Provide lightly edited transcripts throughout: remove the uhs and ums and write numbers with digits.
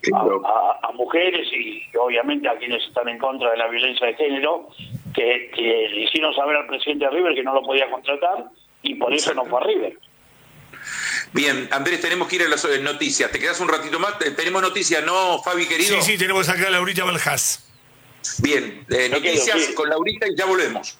a mujeres y obviamente a quienes están en contra de la violencia de género, que le hicieron saber al presidente de River que no lo podía contratar y por eso no fue a River. Bien, Andrés, tenemos que ir a las noticias. ¿Te quedas un ratito más? ¿Tenemos noticias, no, Fabi, querido? Sí, tenemos acá a Laurita Valjas. Bien, noticias con Laurita y ya volvemos.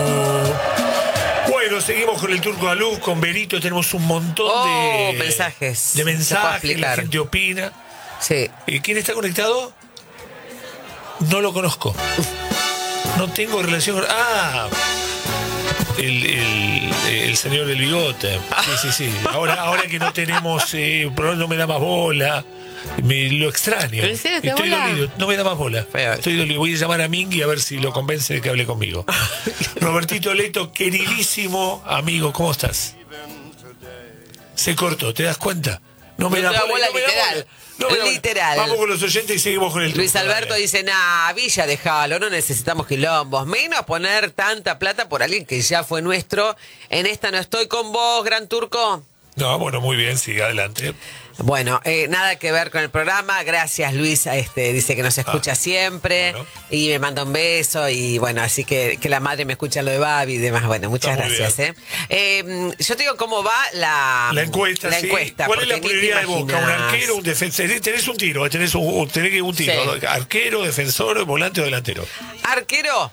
Bueno, seguimos con el Turco Aluf, con Berito, tenemos un montón de mensajes. De mensajes, la gente opina. Sí. ¿Quién está conectado? No lo conozco. No tengo relación con... el señor del bigote. Sí. Ahora que no tenemos... no me da más bola. Lo extraño. Estoy dolido. No me da más bola. Estoy dolido. Voy a llamar a Mingui a ver si lo convence de que hable conmigo. Robertito Leto, queridísimo amigo, ¿cómo estás? Se cortó, ¿te das cuenta? No me da bola, literal. Literal. Vamos con los oyentes y seguimos con el Luis Alberto dice, Villa, déjalo, no necesitamos quilombos, menos poner tanta plata por alguien que ya fue nuestro. En esta no estoy con vos, Gran Turco. No, bueno, muy bien, sigue adelante. Bueno, nada que ver con el programa. Gracias, Luis. Dice que nos escucha siempre. Bueno. Y me manda un beso. Y bueno, así que la madre me escucha lo de Babi y demás. Bueno, muchas gracias. Yo te digo cómo va la encuesta. ¿Cuál es la prioridad de Boca? ¿Un arquero, un defensor? Tenés un tiro, tenés un tiro. Sí. Arquero, defensor, volante o delantero. Arquero.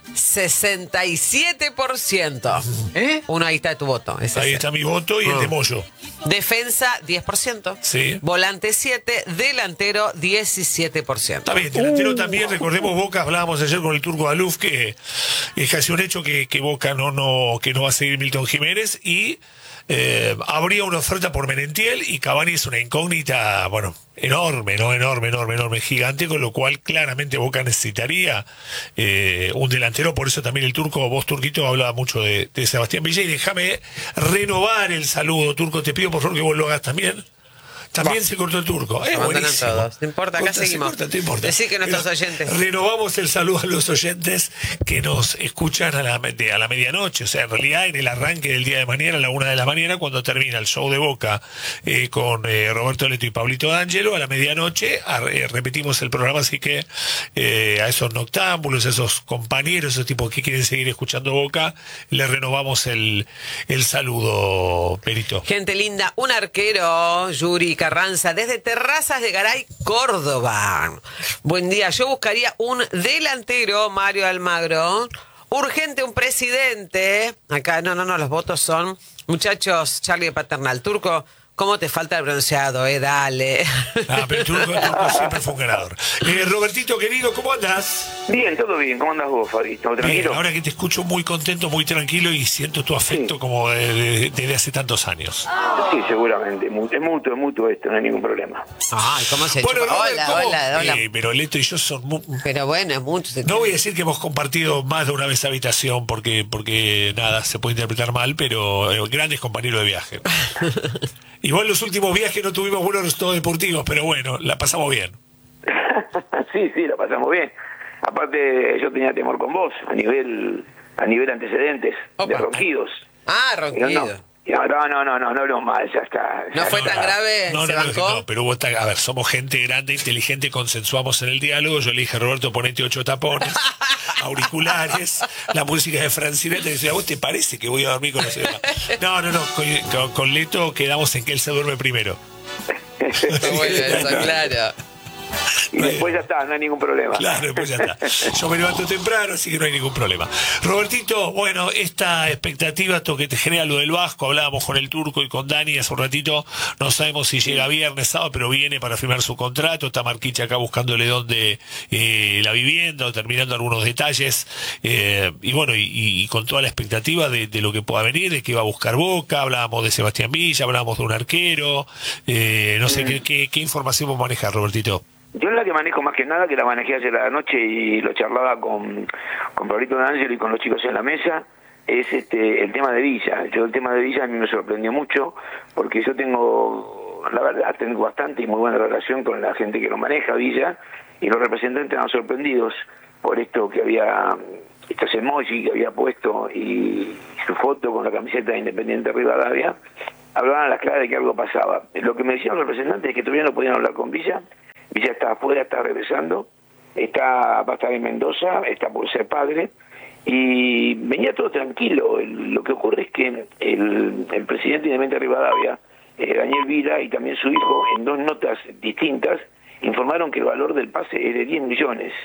67%. Uno, ahí está tu voto. Ahí está mi voto y el de Moyo. Defensa, 10%. Sí. Volante, 7%. Delantero, 17%. Está bien, delantero también. Recordemos, Boca, hablábamos ayer con el Turco Aluf, que es casi un hecho que Boca que no va a seguir Milton Jiménez y habría una oferta por Merentiel y Cavani es una incógnita, bueno, enorme, gigante, con lo cual claramente Boca necesitaría un delantero. Por eso también el Turco, vos, Turquito, hablaba mucho de Sebastián Villa. Y déjame renovar el saludo, Turco, te pido por favor que vos lo hagas también. También se cortó el Turco. Buenísimo. Todos. No importa, acá seguimos. No importa. Decir que nuestros oyentes. Renovamos el saludo a los oyentes que nos escuchan a la medianoche. O sea, en realidad en el arranque del día de mañana, a la 1 de la mañana, cuando termina el show de Boca con Roberto Leto y Pablito D'Angelo, a la medianoche repetimos el programa. Así que a esos noctámbulos, a esos compañeros, esos tipos que quieren seguir escuchando Boca, les renovamos el saludo, Perito. Gente linda, un arquero, Yuri Carranza, desde Terrazas de Garay, Córdoba. Buen día, yo buscaría un delantero, Mario Almagro. Urgente un presidente. Acá, no, los votos son... Muchachos, Charlie de Paternal. Turco, ¿cómo te falta el bronceado, dale? Pero el Turco siempre fue un ganador. Robertito, querido, ¿cómo andás? Bien, todo bien. ¿Cómo andás vos, Fabito? ¿Tranquilo? Bien, ahora que te escucho muy contento, muy tranquilo y siento tu afecto como desde hace tantos años. Sí, seguramente. Es mutuo esto, no hay ningún problema. Ay, ¿cómo se bueno, hola. Pero Leto y yo son Pero bueno, es mucho. No voy a decir que hemos compartido más de una vez habitación porque nada, se puede interpretar mal, pero grandes compañeros de viaje. Igual los últimos viajes no tuvimos buenos resultados deportivos, pero bueno, la pasamos bien. Sí, la pasamos bien. Aparte, yo tenía temor con vos, a nivel antecedentes, de ronquidos. Ronquidos. No hablemos más, ya está. ¿No fue tan grave? ¿Se bancó? No, pero vos, a ver, somos gente grande, inteligente, consensuamos en el diálogo. Yo le dije a Roberto, ponete 8 tapones, auriculares, la música de Francineta, y decía, ¿a vos te parece que voy a dormir con los demás? No, con Leto quedamos en que él se duerme primero. Está bueno eso, claro. Y después ya está, no hay ningún problema. Claro, después ya está. Yo me levanto temprano, así que no hay ningún problema. Robertito, bueno, esta expectativa, esto que te genera lo del Vasco, hablábamos con el Turco y con Dani hace un ratito, no sabemos si llega viernes, sábado, pero viene para firmar su contrato, está Marquicha acá buscándole dónde la vivienda, o terminando algunos detalles, y bueno, y con toda la expectativa de lo que pueda venir, de que va a buscar Boca, hablábamos de Sebastián Villa, hablábamos de un arquero, no sé, ¿qué información vos manejás, Robertito? Yo la que manejo más que nada, que la manejé ayer a la noche y lo charlaba con Pablito D'Angelo y con los chicos en la mesa, es el tema de Villa. El tema de Villa a mí me sorprendió mucho, porque yo tengo bastante y muy buena relación con la gente que lo maneja, Villa, y los representantes estaban sorprendidos por esto que había, estos emojis que había puesto y su foto con la camiseta de Independiente Rivadavia. Hablaban a las claras de que algo pasaba. Lo que me decían los representantes es que todavía no podían hablar con Villa, Villa está afuera, está regresando, va a estar en Mendoza, está por ser padre, y venía todo tranquilo. Lo que ocurre es que el presidente Independiente Rivadavia, Daniel Vila, y también su hijo, en 2 notas distintas, informaron que el valor del pase es de $10 millones.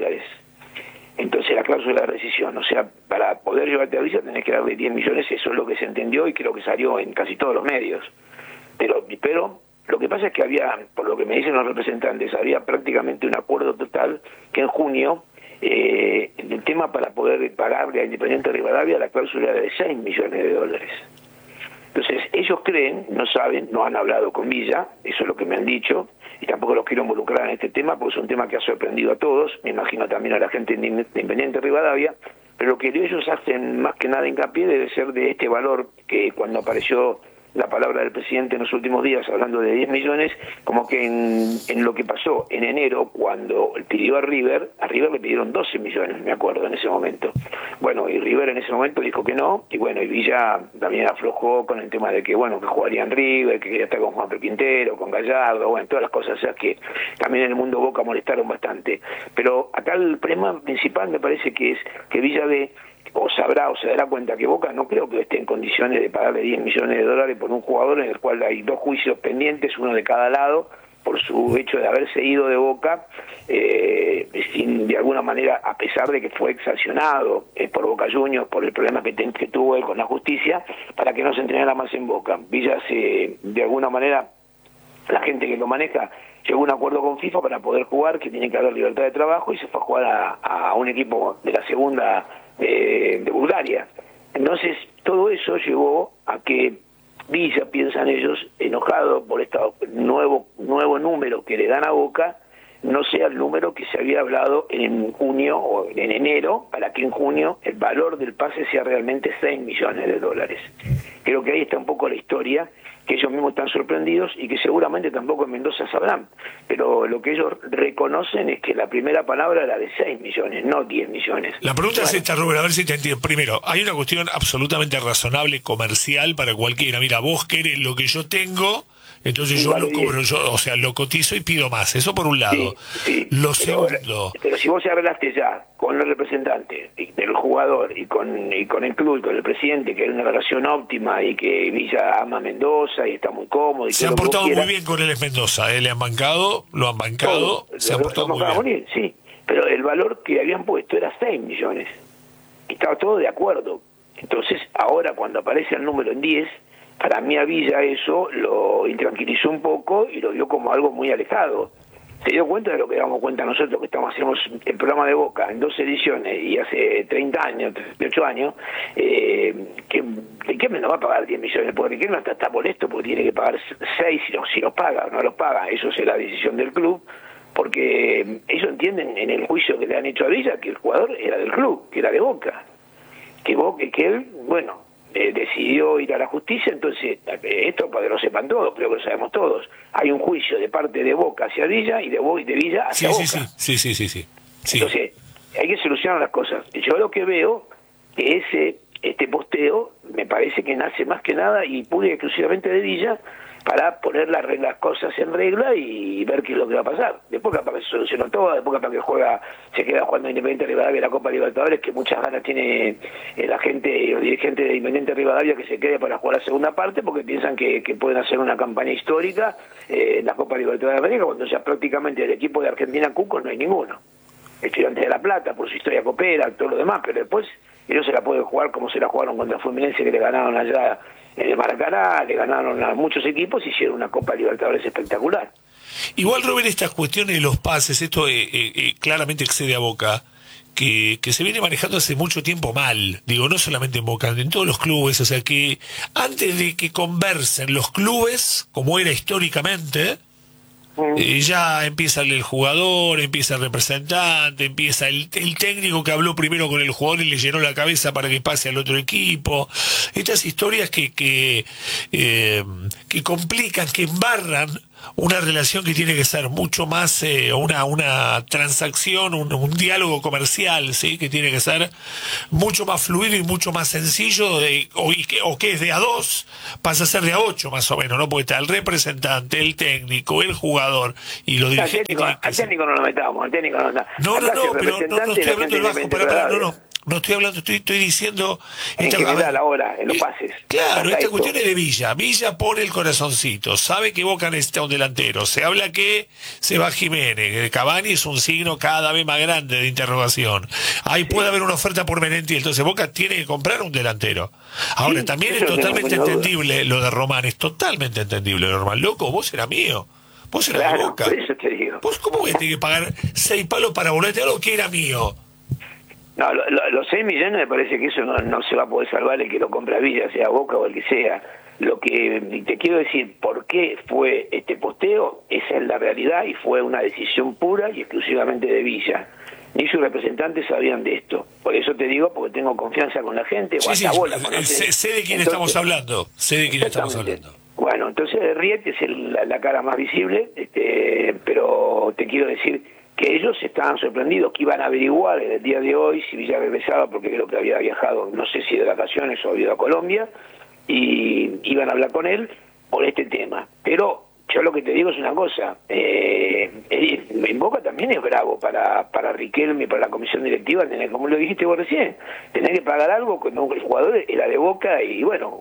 Entonces la cláusula de rescisión, o sea, para poder llevarte a Villa tenés que darle 10 millones, eso es lo que se entendió y creo que salió en casi todos los medios. Pero lo que pasa es que había, por lo que me dicen los representantes, había prácticamente un acuerdo total que en junio el tema para poder pagarle a Independiente Rivadavia la cláusula era de $6 millones. Entonces ellos creen, no saben, no han hablado con Villa, eso es lo que me han dicho, y tampoco los quiero involucrar en este tema porque es un tema que ha sorprendido a todos, me imagino también a la gente de Independiente Rivadavia, pero lo que ellos hacen más que nada hincapié debe ser de este valor que cuando apareció la palabra del presidente en los últimos días hablando de 10 millones, como que en lo que pasó en enero cuando pidió a River le pidieron 12 millones, me acuerdo en ese momento. Bueno, y River en ese momento dijo que no, y bueno, y Villa también aflojó con el tema de que, bueno, que jugaría en River, que quería estar con Juan Quintero, con Gallardo, bueno, todas las cosas, o sea que también en el mundo Boca molestaron bastante. Pero acá el problema principal me parece que es que Villa ve, o sabrá o se dará cuenta que Boca no creo que esté en condiciones de pagarle $10 millones por un jugador en el cual hay 2 juicios pendientes, uno de cada lado, por su hecho de haberse ido de Boca, sin de alguna manera, a pesar de que fue sancionado por Boca Juniors, por el problema que tuvo él con la justicia, para que no se entrenara más en Boca. Villa de alguna manera, la gente que lo maneja, llegó a un acuerdo con FIFA para poder jugar, que tiene que haber libertad de trabajo, y se fue a jugar a un equipo de la segunda de Bulgaria. Entonces todo eso llevó a que Villa, piensan ellos, enojado por este nuevo número que le dan a Boca, no sea el número que se había hablado en junio o en enero, para que en junio el valor del pase sea realmente $6 millones. Creo que ahí está un poco la historia, que ellos mismos están sorprendidos y que seguramente tampoco en Mendoza sabrán, pero lo que ellos reconocen es que la primera palabra era de 6 millones, no 10 millones. La pregunta es esta, Rubén, a ver si te entiendo. Primero, hay una cuestión absolutamente razonable, comercial para cualquiera. Mira, vos querés lo que yo tengo, entonces yo lo cobro, o sea, lo cotizo y pido más. Eso por un lado. Sí, lo segundo... Pero si vos ya arreglaste ya con el representante del jugador y con el club y con el presidente, que hay una relación óptima y que Villa ama a Mendoza y está muy cómodo... Y se han portado muy bien con él en Mendoza, le han bancado, lo han bancado, se han portado muy bien. Sí, pero el valor que habían puesto era 6 millones. Y estaba todo de acuerdo. Entonces, ahora cuando aparece el número en 10... para mí a Villa eso lo intranquilizó un poco y lo vio como algo muy alejado. Se dio cuenta de lo que damos cuenta nosotros, que hacemos el programa de Boca en 2 ediciones y hace 30 años, 38 años, que Riquelme no va a pagar 10 millones, porque Riquelme está molesto porque tiene que pagar 6 si los paga o no los paga. Eso es la decisión del club, porque ellos entienden en el juicio que le han hecho a Villa que el jugador era del club, que era de Boca, que él, bueno... decidió ir a la justicia. Entonces esto para que lo sepan todos, creo que lo sabemos todos, hay un juicio de parte de Boca hacia Villa y de Villa hacia Boca. Sí. Entonces hay que solucionar las cosas. Yo lo que veo que este posteo me parece que nace más que nada y pura y exclusivamente de Villa, para poner las cosas en regla y ver qué es lo que va a pasar. Después capaz que se solucionó todo, después capaz que se queda jugando Independiente Rivadavia la Copa Libertadores, que muchas ganas tiene la gente y los dirigentes de Independiente Rivadavia que se quede para jugar la segunda parte, porque piensan que pueden hacer una campaña histórica en la Copa Libertadores de América, cuando ya prácticamente el equipo de Argentina Cuco no hay ninguno. Estudiantes de La Plata, por su historia copera, todo lo demás, pero después ellos se la pueden jugar como se la jugaron contra Fluminense, que le ganaron allá en el Maracaná, le ganaron a muchos equipos y hicieron una Copa Libertadores espectacular. Igual, Rubén, estas cuestiones de los pases, esto claramente excede a Boca, que se viene manejando hace mucho tiempo mal, digo, no solamente en Boca, en todos los clubes, o sea que antes de que conversen los clubes, como era históricamente, ya empieza el jugador, empieza el representante, empieza el técnico que habló primero con el jugador y le llenó la cabeza para que pase al otro equipo. Estas historias que complican, que embarran una relación que tiene que ser mucho más una transacción, un diálogo comercial, ¿sí? Que tiene que ser mucho más fluido y mucho más sencillo, o que es de a 2, pasa a ser de a 8 más o menos, ¿no? Porque está el representante, el técnico, el jugador y lo dirigente. Al técnico no lo metamos, al técnico no. No, pero no estoy hablando del Vasco, no estoy hablando, estoy diciendo... En general ahora, en los pases. Claro, esta cuestión es de Villa. Villa pone el corazoncito, sabe que Boca necesita un delantero. Se habla que se va Jiménez. Cavani es un signo cada vez más grande de interrogación. Ahí puede haber una oferta por Merentiel, entonces Boca tiene que comprar un delantero. Ahora, también es totalmente entendible lo de Román, es totalmente entendible lo de Román. Loco, vos eras mío. Vos eras de Boca. Por eso te digo. ¿Vos cómo voy a tener que pagar 6 palos para volverte a algo que era mío? No, los 6 millones me parece que eso no se va a poder salvar el que lo compra Villa, sea Boca o el que sea. Lo que te quiero decir, ¿por qué fue este posteo? Esa es la realidad y fue una decisión pura y exclusivamente de Villa. Ni sus representantes sabían de esto. Por eso te digo, porque tengo confianza con la gente. Sí, sé de quién estamos hablando. Sé de quién estamos hablando. Bueno, entonces Riet es la cara más visible, pero te quiero decir que ellos estaban sorprendidos, que iban a averiguar en el día de hoy si Villa regresaba, porque creo que había viajado, no sé si de vacaciones o había ido a Colombia, y iban a hablar con él por este tema. Pero yo lo que te digo es una cosa, en Boca también es bravo para Riquelme y para la comisión directiva, como lo dijiste vos recién, tener que pagar algo cuando el jugador era de Boca y bueno,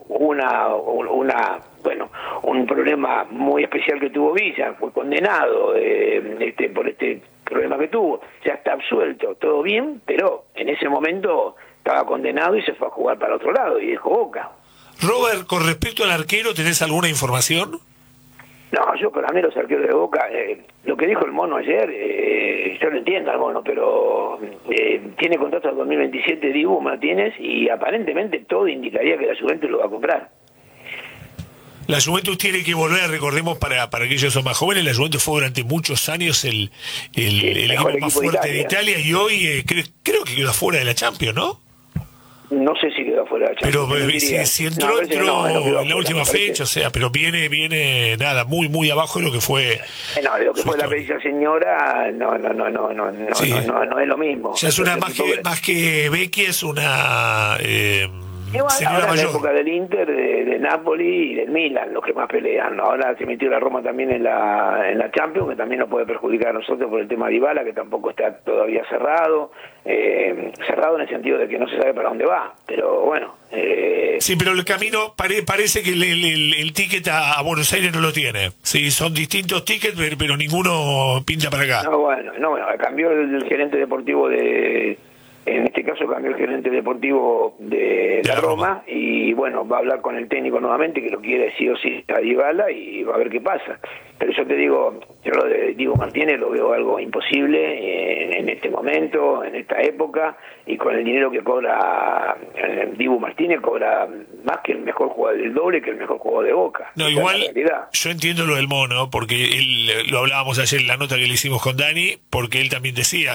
un problema muy especial que tuvo Villa, fue condenado por este problema que tuvo, ya está absuelto, todo bien, pero en ese momento estaba condenado y se fue a jugar para otro lado y dejó Boca. Robert, con respecto al arquero, ¿tenés alguna información? No, yo para mí los arqueros de Boca, lo que dijo el Mono ayer, yo lo entiendo al Mono, pero tiene contrato al 2027 Dibu Martínez y aparentemente todo indicaría que la Juventus lo va a comprar. La Juventus tiene que volver, recordemos, para aquellos que son más jóvenes, la Juventus fue durante muchos años el equipo más fuerte de Italia y hoy creo que quedó fuera de la Champions, ¿no? No sé si quedó fuera de la Champions. Pero si entró en la última fecha, o sea, pero viene nada, muy abajo de lo que fue. No, lo que fue la precisa señora, no es lo mismo. O sea, es una más que Vecchia, es una ahora en la época del Inter, de Napoli y del Milan, los que más pelean. Ahora se metió la Roma también en la Champions, que también nos puede perjudicar a nosotros por el tema de Dybala, que tampoco está todavía cerrado. Cerrado en el sentido de que no se sabe para dónde va, pero bueno. Sí, pero el camino parece que el ticket a Buenos Aires no lo tiene. Sí, son distintos tickets, pero ninguno pinta para acá. No, bueno, cambió el gerente deportivo en este caso cambió el gerente deportivo de la Roma y bueno, va a hablar con el técnico nuevamente que lo quiere sí o sí a Dybala y va a ver qué pasa. Pero yo te digo, yo lo de Dibu Martínez lo veo algo imposible en este momento, en esta época, y con el dinero que cobra Dibu Martínez cobra más que el mejor jugador, el doble que el mejor jugador de Boca. No, igual yo entiendo lo del Mono, porque él, lo hablábamos ayer en la nota que le hicimos con Dani, porque él también decía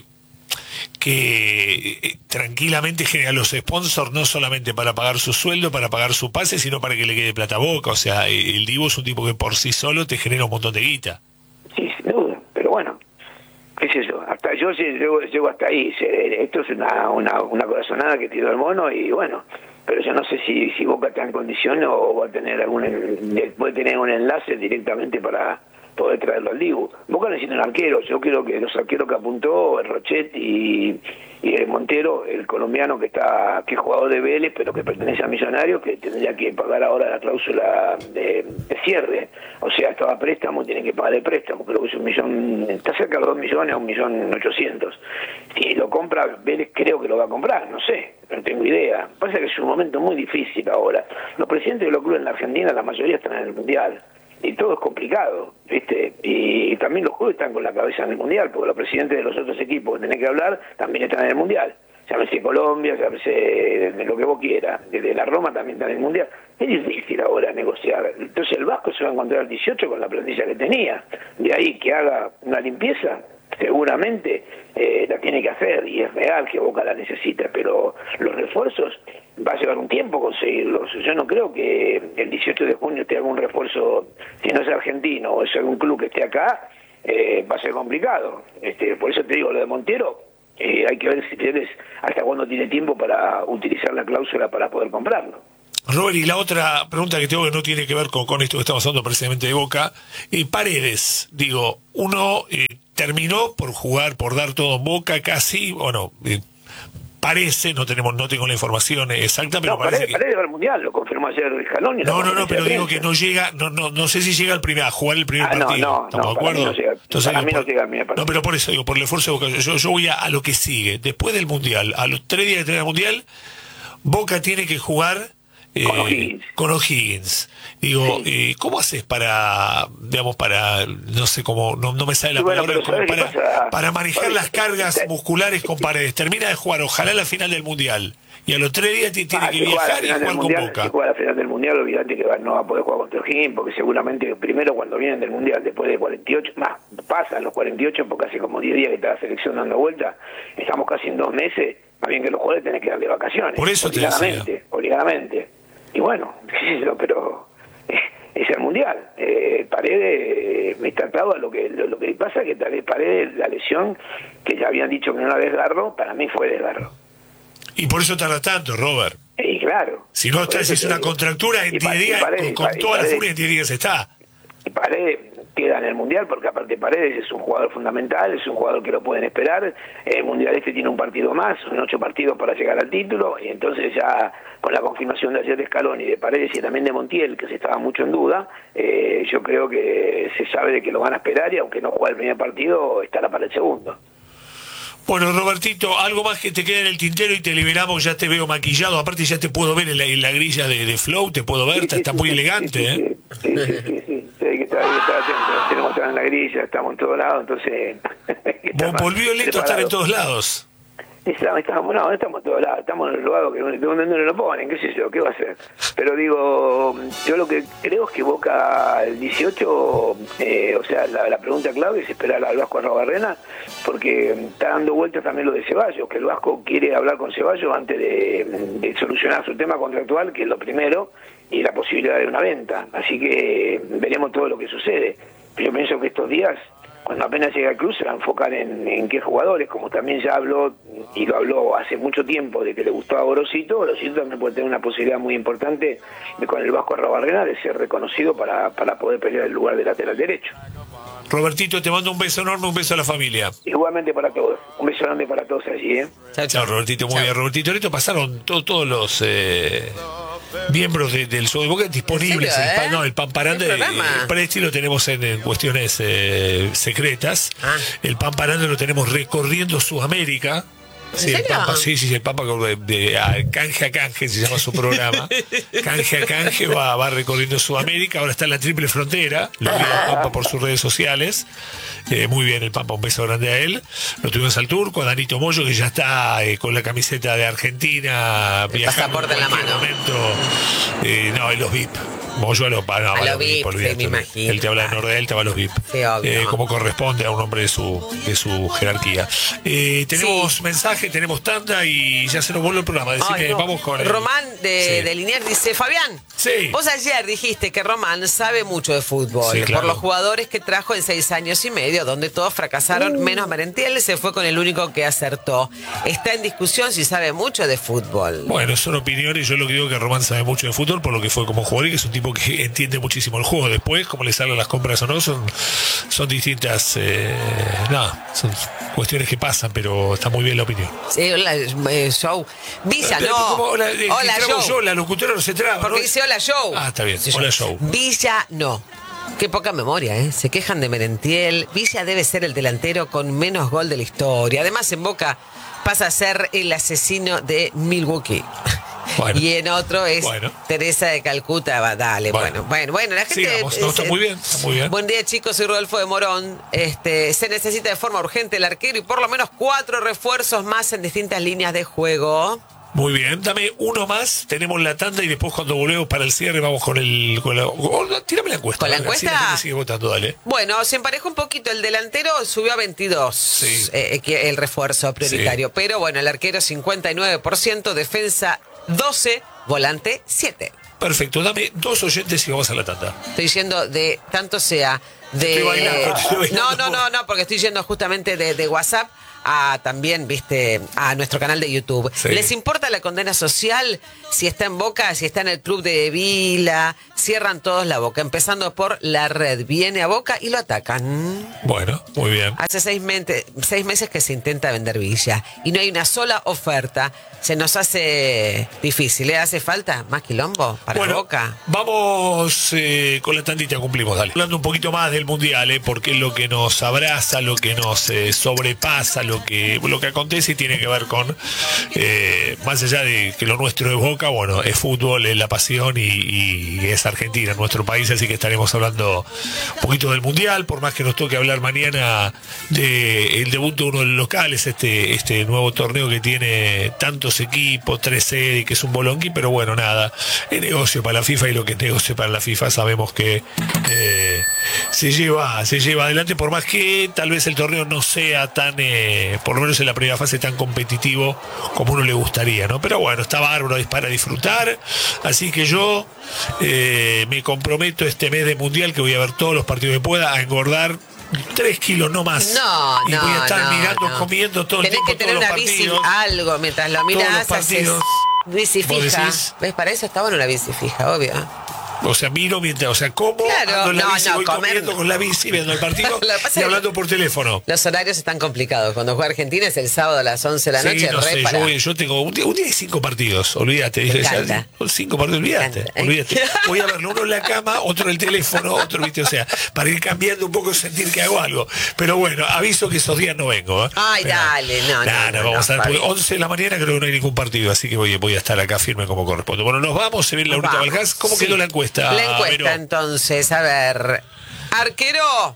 que tranquilamente genera los sponsors no solamente para pagar su sueldo, para pagar su pase, sino para que le quede plata a Boca. O sea, el Dibu es un tipo que por sí solo te genera un montón de guita. Sí, sin duda, pero bueno, qué sé yo, hasta yo llego hasta ahí. Esto es una corazonada que tiró el Mono y bueno, pero yo no sé si Boca está en condición o va a tener puede tener un enlace directamente para poder traerlo al Dibu. Boca necesita un arquero. Yo creo que los arqueros que apuntó, el Rochet y el Montero, el colombiano que es jugador de Vélez, pero que pertenece a Millonarios, que tendría que pagar ahora la cláusula de cierre. O sea, estaba a préstamo, tiene que pagar el préstamo. Creo que es 1 millón, está cerca de los 2 millones a 1.800.000. Si lo compra Vélez, creo que lo va a comprar, no sé, no tengo idea. Pasa que es un momento muy difícil ahora. Los presidentes de los clubes en la Argentina, la mayoría están en el Mundial. Y todo es complicado, ¿viste? Y también los clubes están con la cabeza en el Mundial, porque los presidentes de los otros equipos que tenés que hablar también están en el Mundial. Llámese Colombia, llámese lo que vos quieras. Desde la Roma también está en el Mundial. Es difícil ahora negociar. Entonces el Vasco se va a encontrar el 18 con la plantilla que tenía. De ahí que haga una limpieza, seguramente la tiene que hacer, y es real que Boca la necesita, pero los refuerzos va a llevar un tiempo conseguirlos. Yo no creo que el 18 de junio te haga un refuerzo, si no es argentino o es algún club que esté acá, va a ser complicado. Por eso te digo, lo de Montero, hay que ver si tienes hasta cuándo tiene tiempo para utilizar la cláusula para poder comprarlo. Robert, y la otra pregunta que tengo, que no tiene que ver con esto que estamos hablando precisamente de Boca, Paredes, digo, uno terminó por jugar, por dar todo en Boca casi, bueno, parece, no tengo la información exacta, pero Paredes va al Mundial, lo confirmó ayer Scaloni. No, pero digo que no llega, no sé si llega a jugar el primer partido. No, ¿Estamos de acuerdo? No llega, entonces, para mí no llega al primer partido. No, pero por eso digo, por el esfuerzo de Boca, yo voy a lo que sigue. Después del Mundial, a los 3 días que tenga el Mundial, Boca tiene que jugar con O'Higgins. Digo, sí. ¿Cómo haces para, no sé cómo, no me sale la palabra, como para manejar las cargas musculares con Paredes? Termina de jugar, ojalá la final del Mundial, y a los 3 días tiene que viajar y jugar con Boca. Si juega la final del Mundial, olvídate que no va a poder jugar contra O'Higgins, porque seguramente primero cuando vienen del Mundial, después de 48, más pasan los 48, porque hace como 10 días que está la selección dando vuelta, estamos casi en 2 meses, más bien que los jugadores tenés que darle vacaciones. Por eso obligadamente. Y bueno, pero es el Mundial. Paredes me trataba lo que pasa, que tal vez Paredes, la lesión que ya habían dicho que no era desgarro, para mí fue desgarro. Y por eso tarda tanto, Robert. Y claro. Si no estás, es una contractura en 10 días, con toda la furia en 10 días está. Y Paredes queda en el Mundial, porque aparte Paredes es un jugador fundamental, es un jugador que lo pueden esperar. El Mundial tiene un partido más, son 8 partidos para llegar al título, y entonces ya con la confirmación de ayer de Scaloni, de Paredes y también de Montiel, que se estaba mucho en duda, yo creo que se sabe de que lo van a esperar, y aunque no juegue el primer partido, estará para el segundo. Bueno, Robertito, algo más que te quede en el tintero y te liberamos, ya te veo maquillado, aparte ya te puedo ver en la grilla de Flow, te puedo ver, está muy elegante, Sí, hay que estar atento, tenemos que estar en la grilla, estamos en todos lados, entonces... Volvió lento a estar en todos lados. Estamos en todos lados, estamos en el lugar donde no lo ponen, qué sé yo, qué va a hacer. Pero digo, yo lo que creo es que Boca el 18, o sea, la pregunta clave es esperar al Vasco Arrobarrena, porque está dando vueltas también lo de Ceballos, que el Vasco quiere hablar con Ceballos antes de solucionar su tema contractual, que es lo primero, y la posibilidad de una venta. Así que veremos todo lo que sucede. Pero yo pienso que estos días, cuando apenas llega al club, se va a enfocar en qué jugadores, como también ya habló, y lo habló hace mucho tiempo, de que le gustaba Gorosito. Gorosito también puede tener una posibilidad muy importante con el Vasco Arrobarrena de ser reconocido para poder pelear el lugar de lateral derecho. Robertito, te mando un beso enorme, un beso a la familia. Igualmente para todos, un beso grande para todos allí. Chao, Robertito, muy bien. Robertito, ahorita pasaron todos los miembros del show de Boca disponibles. El Pamparán de Presti lo tenemos en cuestiones secretas. El Pamparán lo tenemos recorriendo Sudamérica. Sí, el Pampa de Canje a Canje se llama su programa. Canje a Canje va recorriendo Sudamérica. Ahora está en la triple frontera. Lo vio el Pampa por sus redes sociales. Muy bien el Pampa, un beso grande a él. Lo tuvimos al turco, a Danito Moyo, que ya está con la camiseta de Argentina, viajando en la mano. No, en los VIP. Moyo a los VIP, me imagino. Él te habla de Nordelta, va a los VIP. Sí, obvio, como corresponde a un hombre de su jerarquía. Tenemos mensaje, tenemos tanda y ya se nos vuelve el programa. Decime, vamos con Román de Liniers dice: Fabián, vos ayer dijiste que Román sabe mucho de fútbol, por los jugadores que trajo en 6 años y medio, donde todos fracasaron, menos Merentiel, se fue con el único que acertó. Está en discusión si sabe mucho de fútbol. Bueno, son opiniones. Yo lo que digo es que Román sabe mucho de fútbol por lo que fue como jugador y que es un tipo que entiende muchísimo el juego. Después, como le salen las compras o no, son distintas, son cuestiones que pasan, pero está muy bien la opinión. Sí, hola, show. Villa, no. Hola, show. Yo, la locutora no se traba. Porque dice hola, show. Está bien, hola, show. Villa, no. Qué poca memoria, ¿eh? Se quejan de Merentiel. Villa debe ser el delantero con menos gol de la historia. Además, en Boca pasa a ser el asesino de Milwaukee. Bueno, y en otro es Teresa de Calcuta. Dale, bueno, la gente... está muy bien, está muy bien. Buen día, chicos, soy Rodolfo de Morón. Se necesita de forma urgente el arquero y por lo menos 4 refuerzos más en distintas líneas de juego. Muy bien, dame uno más, tenemos la tanda y después cuando volvemos para el cierre vamos con tírame la encuesta. ¿Con la dale, encuesta? así la gente sigue votando, dale. Bueno, se emparejó un poquito, el delantero subió a 22, Sí. El refuerzo prioritario, Sí. pero bueno, el arquero 59%, defensa 12, volante 7. Perfecto, dame 2 oyentes y vamos a la tanda. Estoy yendo de, tanto sea de... Estoy bailando. No, porque estoy yendo justamente de WhatsApp a también, viste, a nuestro canal de YouTube. Sí. ¿Les importa la condena social? Si está en Boca, si está en el club de Vila, cierran todos la boca, empezando por la red. Viene a Boca y lo atacan. Bueno, muy bien. Hace 6 meses que se intenta vender Villa y no hay una sola oferta. Se nos hace difícil. ¿Le hace falta más quilombo para Boca? Vamos con la tandita, cumplimos, dale. Hablando un poquito más del Mundial, porque es lo que nos abraza, lo que nos sobrepasa, lo que acontece y tiene que ver con, más allá de que lo nuestro es Boca, bueno, es fútbol, es la pasión y es Argentina, nuestro país, así que estaremos hablando un poquito del Mundial, por más que nos toque hablar mañana del debut de uno de los locales, este nuevo torneo que tiene tantos equipos, 3 sedes, que es un bolonqui, pero bueno, nada, es negocio para la FIFA y lo que es negocio para la FIFA sabemos que se lleva adelante, por más que tal vez el torneo no sea tan, por lo menos en la primera fase, tan competitivo como uno le gustaría, ¿no? Pero bueno, está bárbaro, es para disfrutar, así que yo me comprometo este mes de Mundial, que voy a ver todos los partidos que pueda, a engordar 3 kilos, no más. Y voy a estar mirando, comiendo todo el tiempo. Tenés que tener una bici, algo, mientras lo mirás, haces bici fija. ¿Ves? Para eso está bueno una bici fija, obvio. O sea, miro mientras, como, claro, ando en la bici, voy comer, comiendo con la bici, viendo el partido y hablando por teléfono. Los horarios están complicados. Cuando juega Argentina es el sábado a las 11 de la noche. No sé, yo tengo un día hay 5 partidos, olvídate. 5 partidos, olvídate. Voy a verlo, uno en la cama, otro en el teléfono, otro, viste, o sea, para ir cambiando un poco, sentir que hago algo. Pero bueno, aviso que esos días no vengo. Ay, pero, dale, no, vamos a ver, porque 11 de la mañana creo que no hay ningún partido, así que voy a estar acá firme como corresponde. Bueno, nos vamos, se viene Laurita Valjas. ¿Cómo quedó la encuesta? La encuesta, entonces, a ver. Arquero,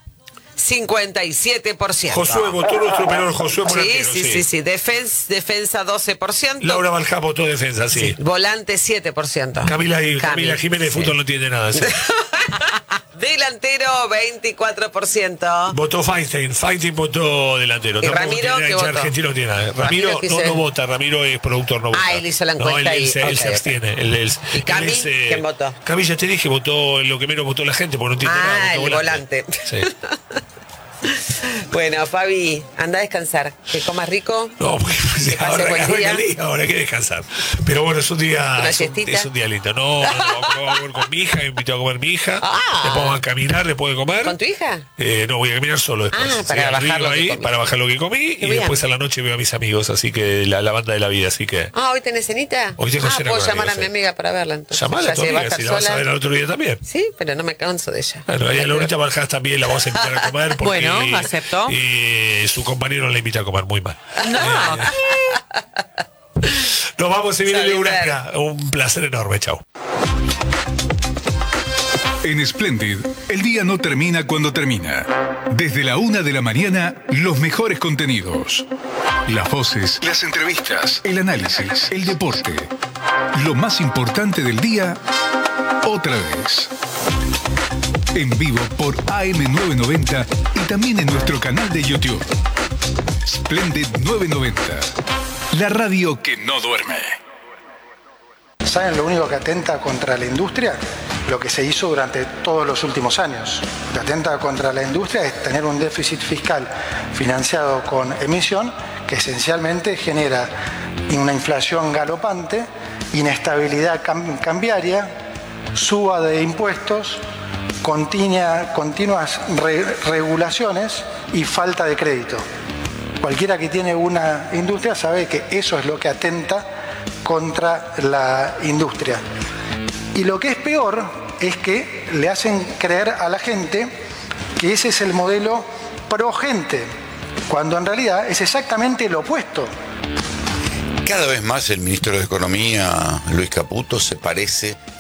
57%. Josué votó nuestro menor Josué por arquero. Sí. Defensa 12%. Laura Valja votó defensa, sí. Volante 7%. Camila Jiménez de fútbol no entiende nada. Sí. Delantero 24%. Votó Feinstein votó delantero. ¿Y Ramiro qué votó? Argentino no tiene nada. Ramiro no vota, Ramiro es productor, no vota. Él hizo la encuesta él se abstiene. ¿Y Cami? ¿Quién votó? Cami, ya te dije, votó lo que menos votó la gente, porque no entiende nada. El volante. Sí. Bueno, Fabi, anda a descansar. Que comas rico. No, pues ahora hay que descansar. Pero bueno, es un día lindo. No, vamos a comer con mi hija, me invito a comer mi hija. Después vamos a caminar después de comer. ¿Con tu hija? No, voy a caminar solo después. Para bajar lo que comí. Y después a la noche veo a mis amigos, así que la banda de la vida, así que. ¿Hoy tenés cenita? Hoy tengo cena. Puedo llamar a mi amiga para verla entonces. Llamala a tu amiga, si la vas a ver al otro día también. Sí, pero no me canso de ella. Bueno, a Laurita Valjas también la vamos a invitar a comer porque acepto. Su compañero la invita a comer muy mal. No. Nos vamos a vivir de Uranga. Un placer enorme, chao. En Splendid, el día no termina cuando termina. Desde la 1 de la mañana, los mejores contenidos. Las voces, las entrevistas, el análisis, el deporte. Lo más importante del día, otra vez. En vivo por AM990 y también en nuestro canal de YouTube. Splendid 990. La radio que no duerme. ¿Saben lo único que atenta contra la industria? Lo que se hizo durante todos los últimos años. Lo que atenta contra la industria es tener un déficit fiscal financiado con emisión que esencialmente genera una inflación galopante, inestabilidad cambiaria, suba de impuestos, continuas regulaciones y falta de crédito. Cualquiera que tiene una industria sabe que eso es lo que atenta contra la industria. Y lo que es peor es que le hacen creer a la gente que ese es el modelo pro gente, cuando en realidad es exactamente lo opuesto. Cada vez más el ministro de Economía, Luis Caputo, se parece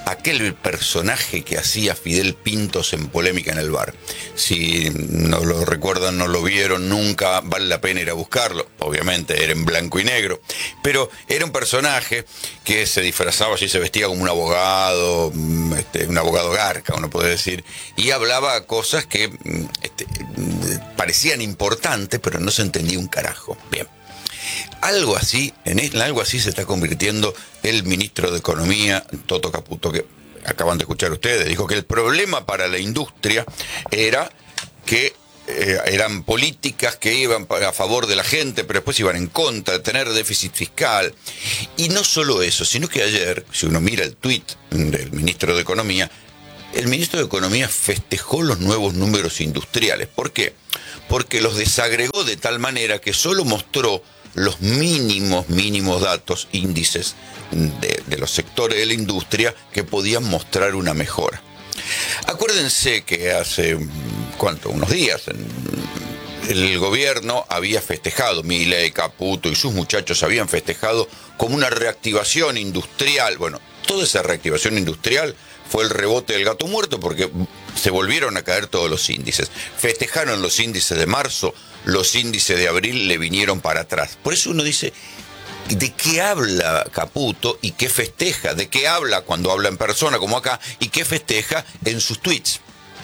aquel personaje que hacía Fidel Pintos en Polémica en el Bar. Si no lo recuerdan, no lo vieron nunca, vale la pena ir a buscarlo. Obviamente era en blanco y negro, pero era un personaje que se disfrazaba así, se vestía como un abogado garca, uno puede decir, y hablaba cosas que parecían importantes, pero no se entendía un carajo. Bien. Algo así, en algo así se está convirtiendo el ministro de Economía, Toto Caputo, que acaban de escuchar ustedes. Dijo que el problema para la industria era que eran políticas que iban a favor de la gente, pero después iban en contra, de tener déficit fiscal. Y no solo eso, sino que ayer, si uno mira el tuit del ministro de Economía, el ministro de Economía festejó los nuevos números industriales. ¿Por qué? Porque los desagregó de tal manera que solo mostró los mínimos datos, índices de los sectores de la industria que podían mostrar una mejora. Acuérdense que hace, unos días, el gobierno había festejado, Milei, Caputo y sus muchachos habían festejado como una reactivación industrial. Bueno, toda esa reactivación industrial fue el rebote del gato muerto porque se volvieron a caer todos los índices. Festejaron los índices de marzo, los índices de abril le vinieron para atrás. Por eso uno dice, ¿de qué habla Caputo y qué festeja? ¿De qué habla cuando habla en persona como acá y qué festeja en sus tweets?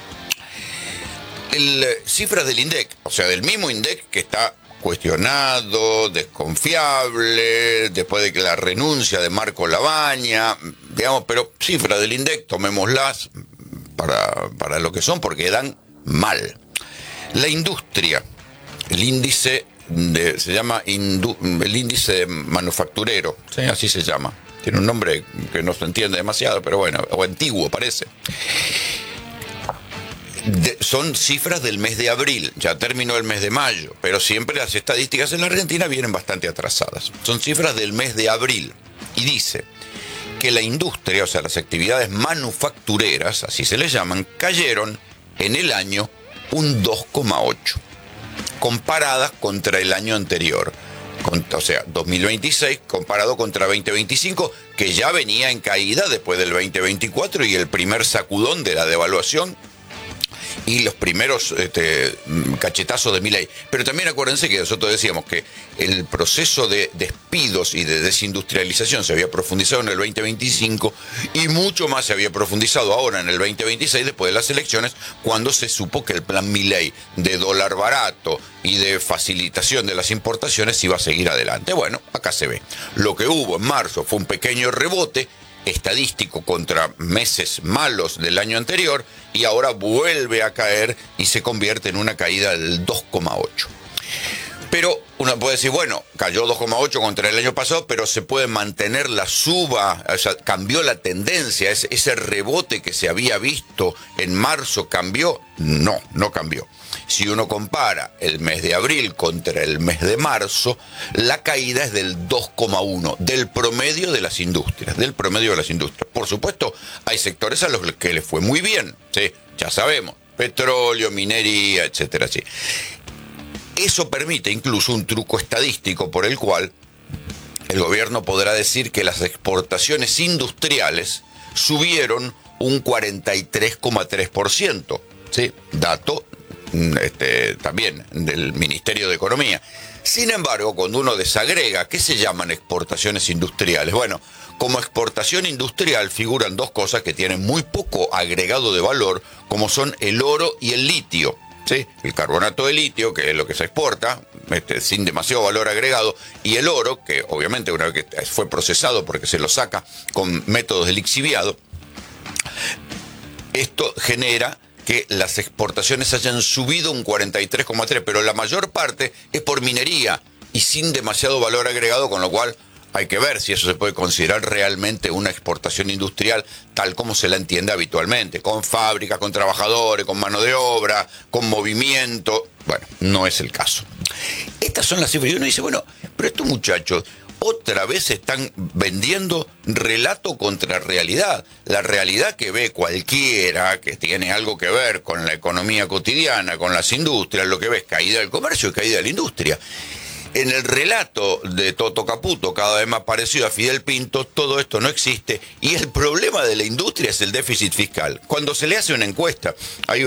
Cifras del INDEC, o sea, del mismo INDEC que está cuestionado, desconfiable, después de que la renuncia de Marco Labaña, digamos, pero cifras del INDEC, tomémoslas para lo que son, porque dan mal. La industria, el índice se llama el índice manufacturero, ¿sí? Así se llama. Tiene un nombre que no se entiende demasiado, pero bueno, o antiguo parece. Son cifras del mes de abril, ya terminó el mes de mayo, pero siempre las estadísticas en la Argentina vienen bastante atrasadas. Son cifras del mes de abril y dice que la industria, o sea, las actividades manufactureras, así se les llaman, cayeron en el año un 2,8, comparadas contra el año anterior. O sea, 2026 comparado contra 2025, que ya venía en caída después del 2024 y el primer sacudón de la devaluación y los primeros cachetazos de Milei. Pero también acuérdense que nosotros decíamos que el proceso de despidos y de desindustrialización se había profundizado en el 2025 y mucho más se había profundizado ahora en el 2026 después de las elecciones, cuando se supo que el plan Milei de dólar barato y de facilitación de las importaciones iba a seguir adelante. Bueno, acá se ve. Lo que hubo en marzo fue un pequeño rebote estadístico contra meses malos del año anterior y ahora vuelve a caer y se convierte en una caída del 2,8. Pero uno puede decir, bueno, cayó 2,8 contra el año pasado, pero se puede mantener la suba, o sea, cambió la tendencia, ese rebote que se había visto en marzo, ¿cambió? No, no cambió. Si uno compara el mes de abril contra el mes de marzo, la caída es del 2,1, del promedio de las industrias, Por supuesto, hay sectores a los que les fue muy bien, ¿sí? Ya sabemos, petróleo, minería, etcétera, sí. Eso permite incluso un truco estadístico por el cual el gobierno podrá decir que las exportaciones industriales subieron un 43,3%, ¿sí? Dato también del Ministerio de Economía. Sin embargo, cuando uno desagrega, ¿qué se llaman exportaciones industriales? Bueno, como exportación industrial figuran dos cosas que tienen muy poco agregado de valor, como son el oro y el litio. ¿Sí? El carbonato de litio, que es lo que se exporta, sin demasiado valor agregado, y el oro, que obviamente una vez que fue procesado porque se lo saca con métodos de lixiviado, esto genera que las exportaciones hayan subido un 43,3%, pero la mayor parte es por minería y sin demasiado valor agregado, con lo cual hay que ver si eso se puede considerar realmente una exportación industrial tal como se la entiende habitualmente, con fábricas, con trabajadores, con mano de obra, con movimiento. Bueno, no es el caso. Estas son las cifras. Y uno dice, bueno, pero estos muchachos otra vez están vendiendo relato contra realidad. La realidad que ve cualquiera que tiene algo que ver con la economía cotidiana, con las industrias, lo que ve es caída del comercio y caída de la industria. En el relato de Toto Caputo, cada vez más parecido a Fidel Pinto, todo esto no existe y el problema de la industria es el déficit fiscal. Cuando se le hace una encuesta, hay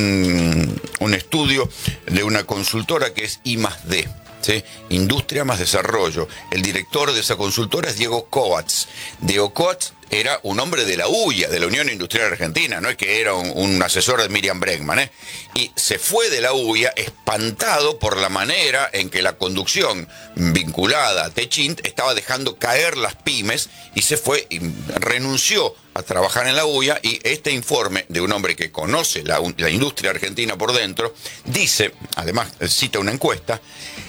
un estudio de una consultora que es I+D, ¿sí? Industria más Desarrollo. El director de esa consultora es Diego Kovacs. Diego Kovacs era un hombre de la UIA, de la Unión Industrial Argentina, no es que era un asesor de Miriam Bregman, ¿eh? Y se fue de la UIA espantado por la manera en que la conducción vinculada a Techint estaba dejando caer las pymes y se fue y renunció a trabajar en la UIA. Y este informe de un hombre que conoce la industria argentina por dentro dice, además cita una encuesta,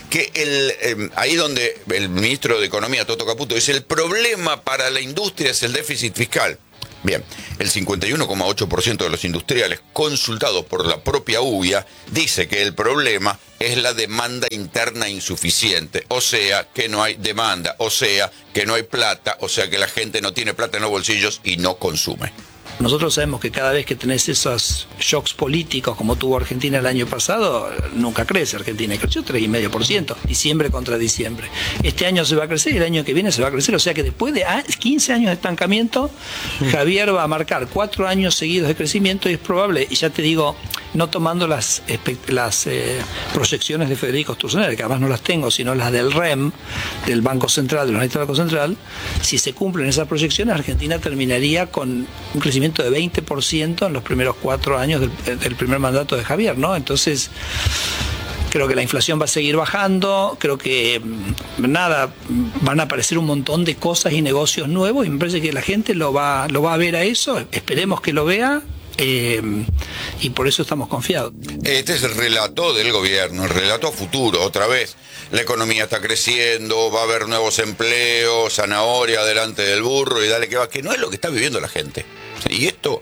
que ahí donde el ministro de Economía, Toto Caputo, dice el problema para la industria es el déficit fiscal. Bien, el 51,8% de los industriales consultados por la propia UIA dice que el problema es la demanda interna insuficiente, o sea, que no hay demanda, o sea, que no hay plata, o sea, que la gente no tiene plata en los bolsillos y no consume. Nosotros sabemos que cada vez que tenés esos shocks políticos como tuvo Argentina el año pasado, nunca crece Argentina. Creció 3,5%, diciembre contra diciembre. Este año se va a crecer y el año que viene se va a crecer. O sea que después de 15 años de estancamiento, Javier va a marcar 4 años seguidos de crecimiento y es probable, y ya te digo, no tomando las proyecciones de Federico Sturzenegger, que además no las tengo, sino las del REM, del Banco Central, del Analista del Banco Central, si se cumplen esas proyecciones, Argentina terminaría con un crecimiento de 20% en los primeros 4 años del primer mandato de Javier, ¿no? Entonces, creo que la inflación va a seguir bajando, creo que van a aparecer un montón de cosas y negocios nuevos y me parece que la gente lo va a ver a eso, esperemos que lo vea. Y por eso estamos confiados. Este es el relato del gobierno, el relato a futuro, otra vez. La economía está creciendo, va a haber nuevos empleos, zanahoria delante del burro y dale que va, que no es lo que está viviendo la gente. Y esto,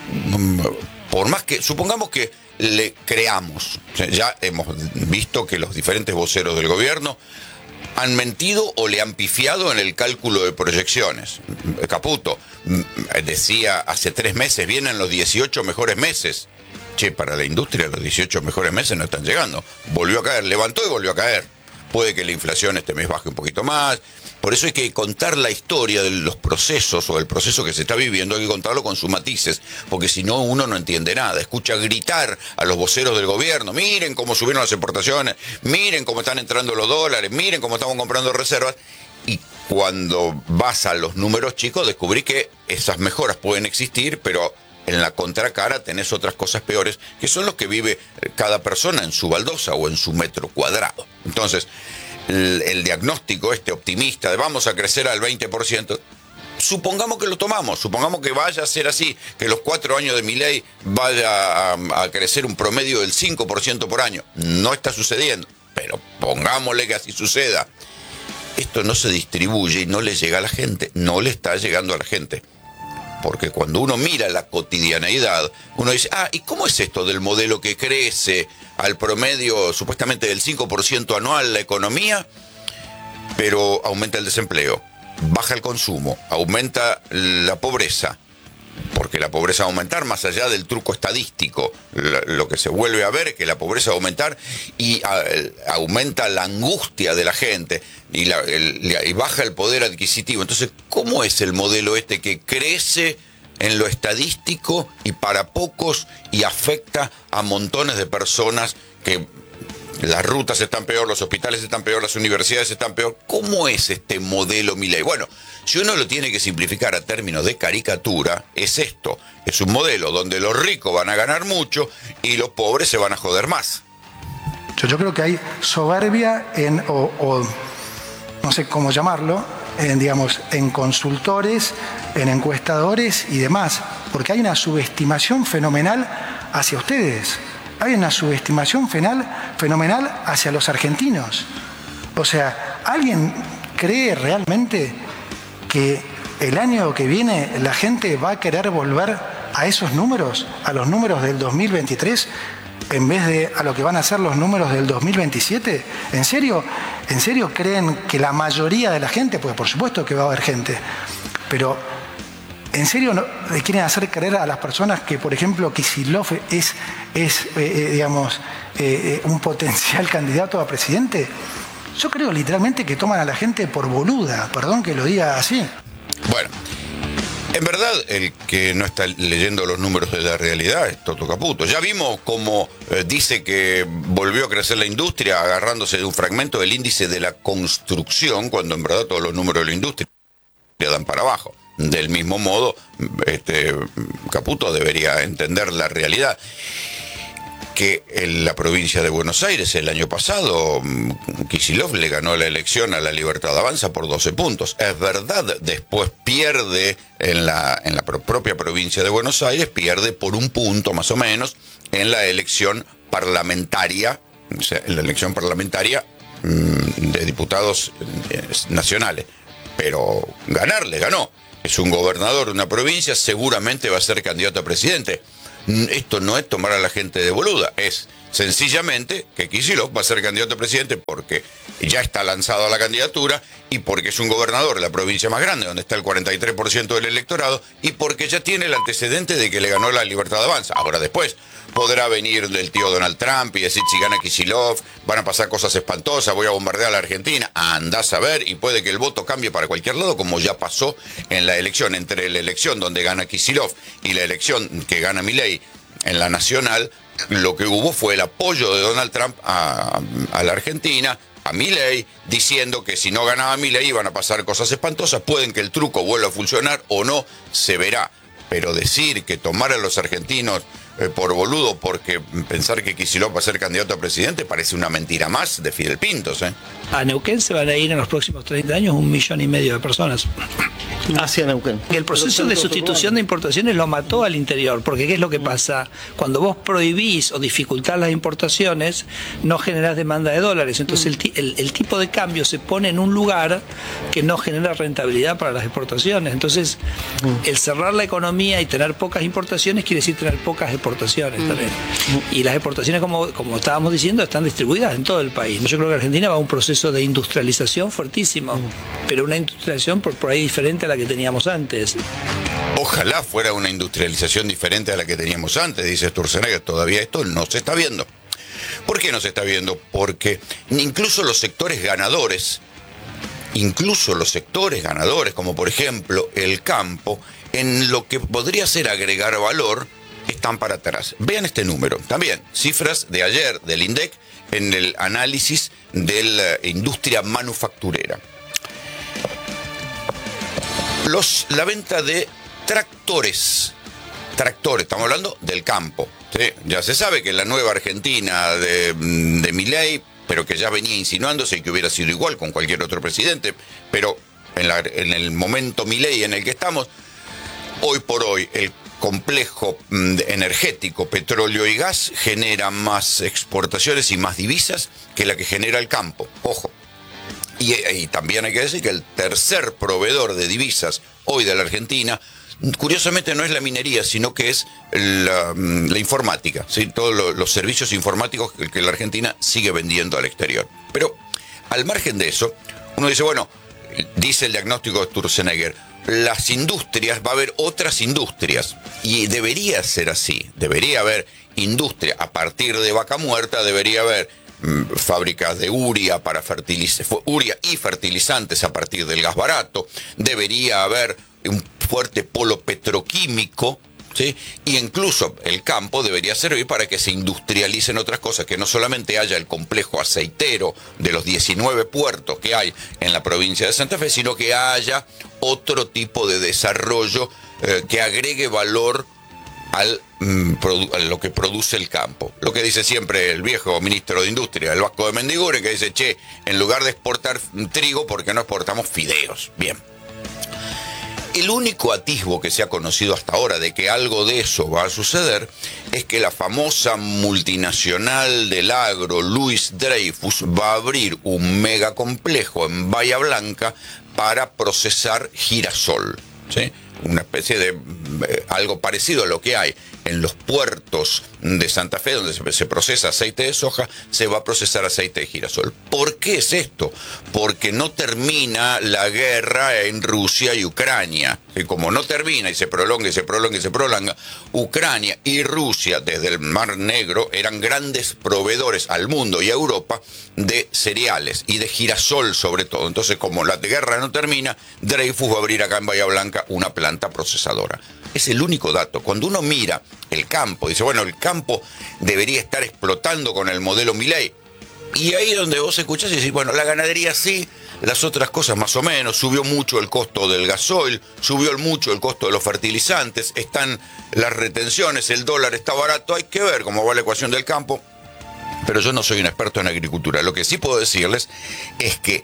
por más que, supongamos que le creamos, o sea, ya hemos visto que los diferentes voceros del gobierno han mentido o le han pifiado en el cálculo de proyecciones. Caputo decía hace 3 meses, vienen los 18 mejores meses. Che, para la industria los 18 mejores meses no están llegando. Volvió a caer, levantó y volvió a caer. Puede que la inflación este mes baje un poquito más. Por eso hay que contar la historia de los procesos o del proceso que se está viviendo, hay que contarlo con sus matices, porque si no uno no entiende nada. Escucha gritar a los voceros del gobierno, miren cómo subieron las exportaciones, miren cómo están entrando los dólares, miren cómo estamos comprando reservas. Y cuando vas a los números chicos descubrí que esas mejoras pueden existir, pero en la contracara tenés otras cosas peores, que son los que vive cada persona en su baldosa o en su metro cuadrado. Entonces, el diagnóstico optimista de vamos a crecer al 20%, supongamos que lo tomamos, supongamos que vaya a ser así, que los 4 años de Milei vaya a crecer un promedio del 5% por año. No está sucediendo, pero pongámosle que así suceda. Esto no se distribuye y no le llega a la gente, no le está llegando a la gente. Porque cuando uno mira la cotidianeidad, uno dice, ¿y cómo es esto del modelo que crece al promedio supuestamente del 5% anual la economía, pero aumenta el desempleo, baja el consumo, aumenta la pobreza? Porque la pobreza va a aumentar más allá del truco estadístico. Lo que se vuelve a ver es que la pobreza va a aumentar y aumenta la angustia de la gente y baja el poder adquisitivo. Entonces, ¿cómo es el modelo que crece en lo estadístico y para pocos y afecta a montones de personas que las rutas están peor, los hospitales están peor, las universidades están peor? ¿Cómo es este modelo Milei? Bueno, si uno lo tiene que simplificar a términos de caricatura, es esto. Es un modelo donde los ricos van a ganar mucho y los pobres se van a joder más. Yo creo que hay soberbia o no sé cómo llamarlo, en consultores, en encuestadores y demás, porque hay una subestimación fenomenal hacia ustedes. Hay una subestimación fenomenal hacia los argentinos. O sea, ¿alguien cree realmente que el año que viene la gente va a querer volver a esos números, a los números del 2023, en vez de a lo que van a ser los números del 2027? ¿En serio creen que la mayoría de la gente, pues por supuesto que va a haber gente, pero ¿en serio le quieren hacer creer a las personas que, por ejemplo, Kicillof es un potencial candidato a presidente? Yo creo literalmente que toman a la gente por boluda, perdón que lo diga así. Bueno, en verdad el que no está leyendo los números de la realidad es Toto Caputo. Ya vimos cómo dice que volvió a crecer la industria agarrándose de un fragmento del índice de la construcción, cuando en verdad todos los números de la industria dan para abajo. Del mismo modo, Caputo debería entender la realidad. Que en la provincia de Buenos Aires el año pasado Kicillof le ganó la elección a La Libertad Avanza por 12 puntos. Es verdad, después pierde en la propia provincia de Buenos Aires, pierde por 1 punto más o menos en la elección parlamentaria, o sea, en la elección parlamentaria de diputados nacionales. Pero ganarle ganó. Es un gobernador de una provincia, seguramente va a ser candidato a presidente. Esto no es tomar a la gente de boluda, es sencillamente que Kicillof va a ser candidato a presidente porque ya está lanzado a la candidatura y porque es un gobernador de la provincia más grande, donde está el 43% del electorado, y porque ya tiene el antecedente de que le ganó La Libertad Avanza. Ahora después podrá venir del tío Donald Trump y decir, si gana Kicillof, van a pasar cosas espantosas, voy a bombardear a la Argentina. Andás a ver, y puede que el voto cambie para cualquier lado, como ya pasó en la elección, entre la elección donde gana Kicillof y la elección que gana Milei en la nacional. Lo que hubo fue el apoyo de Donald Trump a la Argentina, a Milei, diciendo que si no ganaba Milei iban a pasar cosas espantosas. Pueden que el truco vuelva a funcionar o no, se verá. Pero decir que tomar a los argentinos por boludo porque pensar que Kicillof va a ser candidato a presidente parece una mentira más de Fidel Pintos. A Neuquén se van a ir en los próximos 30 años 1,5 millones de personas. Hacia Neuquén. El proceso de sustitución de importaciones lo mató al interior, porque ¿qué es lo que pasa? Cuando vos prohibís o dificultás las importaciones, no generás demanda de dólares. Entonces el tipo de cambio se pone en un lugar que no genera rentabilidad para las exportaciones. Entonces, el cerrar la economía y tener pocas importaciones quiere decir tener pocas exportaciones también. Y las exportaciones, como estábamos diciendo, están distribuidas en todo el país. Yo creo que Argentina va a un proceso de industrialización fuertísimo, pero una industrialización por ahí diferente a la que teníamos antes. Ojalá fuera una industrialización diferente a la que teníamos antes, dice Sturzenegger. Todavía esto no se está viendo. ¿Por qué no se está viendo? Porque incluso los sectores ganadores, como por ejemplo el campo, en lo que podría ser agregar valor, están para atrás. Vean este número. También cifras de ayer del INDEC en el análisis de la industria manufacturera. La venta de tractores, estamos hablando del campo, ¿sí? Ya se sabe que la nueva Argentina de Milei, pero que ya venía insinuándose y que hubiera sido igual con cualquier otro presidente, pero en el momento Milei en el que estamos, hoy por hoy el complejo energético, petróleo y gas, genera más exportaciones y más divisas que la que genera el campo. Ojo. Y también hay que decir que el tercer proveedor de divisas hoy de la Argentina, curiosamente no es la minería, sino que es la informática, ¿sí? Todos los servicios informáticos que la Argentina sigue vendiendo al exterior. Pero al margen de eso, uno dice, bueno, dice el diagnóstico de Sturzenegger, las industrias, va a haber otras industrias, y debería ser así, debería haber industria a partir de vaca muerta, debería haber fábricas de urea para urea y fertilizantes a partir del gas barato, debería haber un fuerte polo petroquímico, ¿sí? Y incluso el campo debería servir para que se industrialicen otras cosas, que no solamente haya el complejo aceitero de los 19 puertos que hay en la provincia de Santa Fe, sino que haya otro tipo de desarrollo que agregue valor a lo que produce el campo. Lo que dice siempre el viejo ministro de Industria, el Vasco de Mendiguren, que dice, che, en lugar de exportar trigo, ¿por qué no exportamos fideos? Bien. El único atisbo que se ha conocido hasta ahora de que algo de eso va a suceder es que la famosa multinacional del agro, Louis Dreyfus, va a abrir un megacomplejo en Bahía Blanca para procesar girasol, ¿sí? una especie de algo parecido a lo que hay en los puertos de Santa Fe, donde se procesa aceite de soja, se va a procesar aceite de girasol. ¿Por qué es esto? Porque no termina la guerra en Rusia y Ucrania. Y como no termina y se prolonga y se prolonga y se prolonga, Ucrania y Rusia desde el Mar Negro eran grandes proveedores al mundo y a Europa de cereales y de girasol sobre todo. Entonces, como la guerra no termina, Dreyfus va a abrir acá en Bahía Blanca una planta procesadora. Es el único dato. Cuando uno mira el campo, dice, bueno, el campo debería estar explotando con el modelo Milei. Y ahí donde vos escuchás y decís, bueno, la ganadería sí, las otras cosas más o menos, subió mucho el costo del gasoil, subió mucho el costo de los fertilizantes, están las retenciones, el dólar está barato, hay que ver cómo va la ecuación del campo. Pero yo no soy un experto en agricultura. Lo que sí puedo decirles es que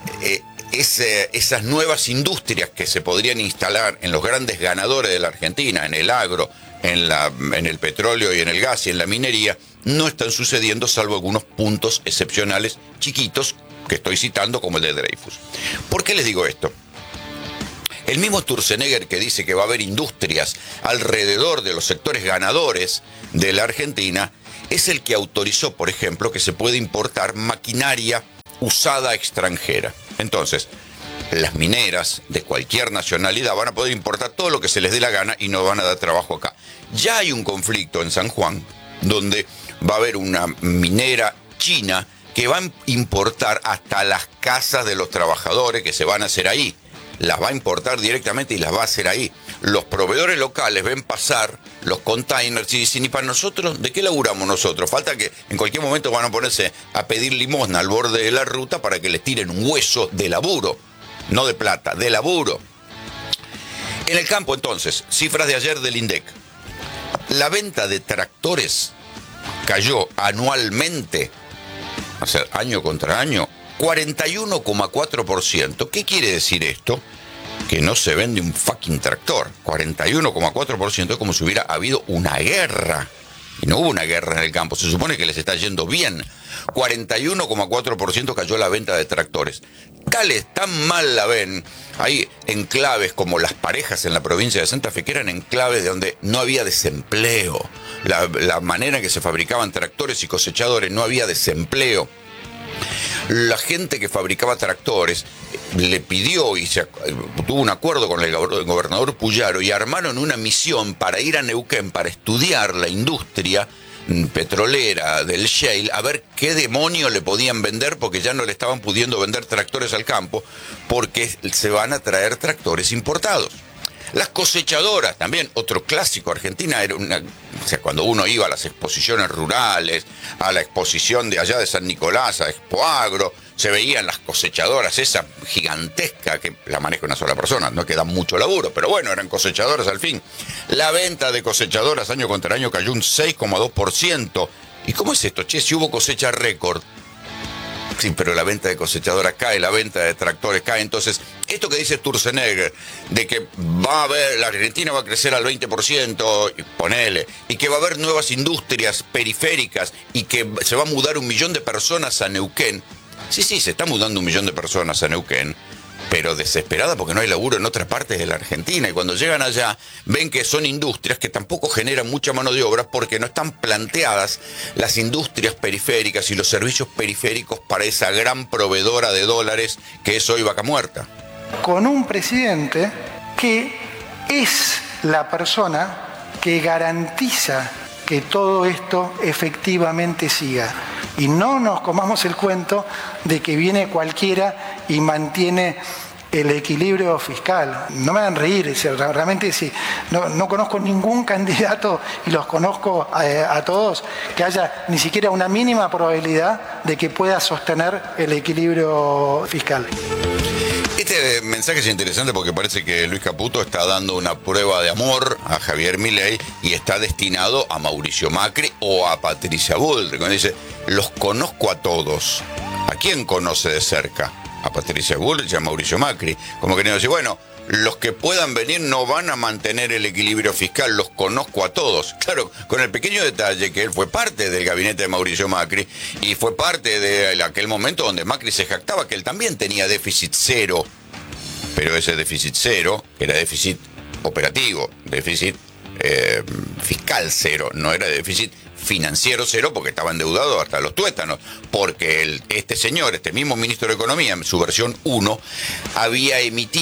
esas nuevas industrias que se podrían instalar en los grandes ganadores de la Argentina, en el agro, en el petróleo y en el gas y en la minería, no están sucediendo salvo algunos puntos excepcionales chiquitos que estoy citando como el de Dreyfus. ¿Por qué les digo esto? El mismo Sturzenegger que dice que va a haber industrias alrededor de los sectores ganadores de la Argentina es el que autorizó, por ejemplo, que se puede importar maquinaria usada extranjera. Entonces, las mineras de cualquier nacionalidad van a poder importar todo lo que se les dé la gana y no van a dar trabajo acá. Ya hay un conflicto en San Juan donde va a haber una minera china que va a importar hasta las casas de los trabajadores que se van a hacer ahí. Las va a importar directamente y las va a hacer ahí. Los proveedores locales ven pasar los containers y dicen, ¿y para nosotros? ¿De qué laburamos nosotros? Falta que en cualquier momento van a ponerse a pedir limosna al borde de la ruta para que les tiren un hueso de laburo. No de plata, de laburo. En el campo, entonces, cifras de ayer del INDEC. La venta de tractores cayó anualmente, o sea, año contra año, 41,4%. ¿Qué quiere decir esto? Que no se vende un fucking tractor. 41,4% es como si hubiera habido una guerra. Y no hubo una guerra en el campo. Se supone que les está yendo bien. 41,4% cayó la venta de tractores. Tales, tan mal la ven. Hay enclaves como Las Parejas en la provincia de Santa Fe, que eran enclaves de donde no había desempleo. La manera en que se fabricaban tractores y cosechadores, no había desempleo. La gente que fabricaba tractores le pidió y tuvo un acuerdo con el gobernador Puyaro y armaron una misión para ir a Neuquén para estudiar la industria petrolera del shale, a ver qué demonio le podían vender, porque ya no le estaban pudiendo vender tractores al campo porque se van a traer tractores importados. Las cosechadoras, también otro clásico. Argentina era cuando uno iba a las exposiciones rurales, a la exposición de allá de San Nicolás, a Expoagro, se veían las cosechadoras, esa gigantesca que la maneja una sola persona, no queda mucho laburo, pero bueno, eran cosechadoras al fin. La venta de cosechadoras año contra año cayó un 6,2%. ¿Y cómo es esto? Che, si hubo cosecha récord. Sí, pero la venta de cosechadoras cae, la venta de tractores cae. Entonces, esto que dice Sturzenegger, de que va a haber, la Argentina va a crecer al 20%, ponele, y que va a haber nuevas industrias periféricas y que se va a mudar 1 millón de personas a Neuquén. Sí, se está mudando 1 millón de personas a Neuquén, pero desesperada porque no hay laburo en otras partes de la Argentina. Y cuando llegan allá, ven que son industrias que tampoco generan mucha mano de obra porque no están planteadas las industrias periféricas y los servicios periféricos para esa gran proveedora de dólares que es hoy Vaca Muerta. Con un presidente que es la persona que garantiza que todo esto efectivamente siga. Y no nos comamos el cuento de que viene cualquiera y mantiene el equilibrio fiscal. No me hagan reír, realmente sí, no conozco ningún candidato, y los conozco a todos, que haya ni siquiera una mínima probabilidad de que pueda sostener el equilibrio fiscal. Este mensaje es interesante porque parece que Luis Caputo está dando una prueba de amor a Javier Milei y está destinado a Mauricio Macri o a Patricia Bullrich. Cuando dice, los conozco a todos. ¿A quién conoce de cerca? A Patricia Bullrich y a Mauricio Macri. Como queriendo decir, bueno, los que puedan venir no van a mantener el equilibrio fiscal, los conozco a todos. Claro, con el pequeño detalle que él fue parte del gabinete de Mauricio Macri y fue parte de aquel momento donde Macri se jactaba que él también tenía déficit cero. Pero ese déficit cero, que era déficit operativo, déficit fiscal cero, no era déficit financiero cero porque estaba endeudado hasta los tuétanos, porque este señor, este mismo ministro de Economía, en su versión 1, había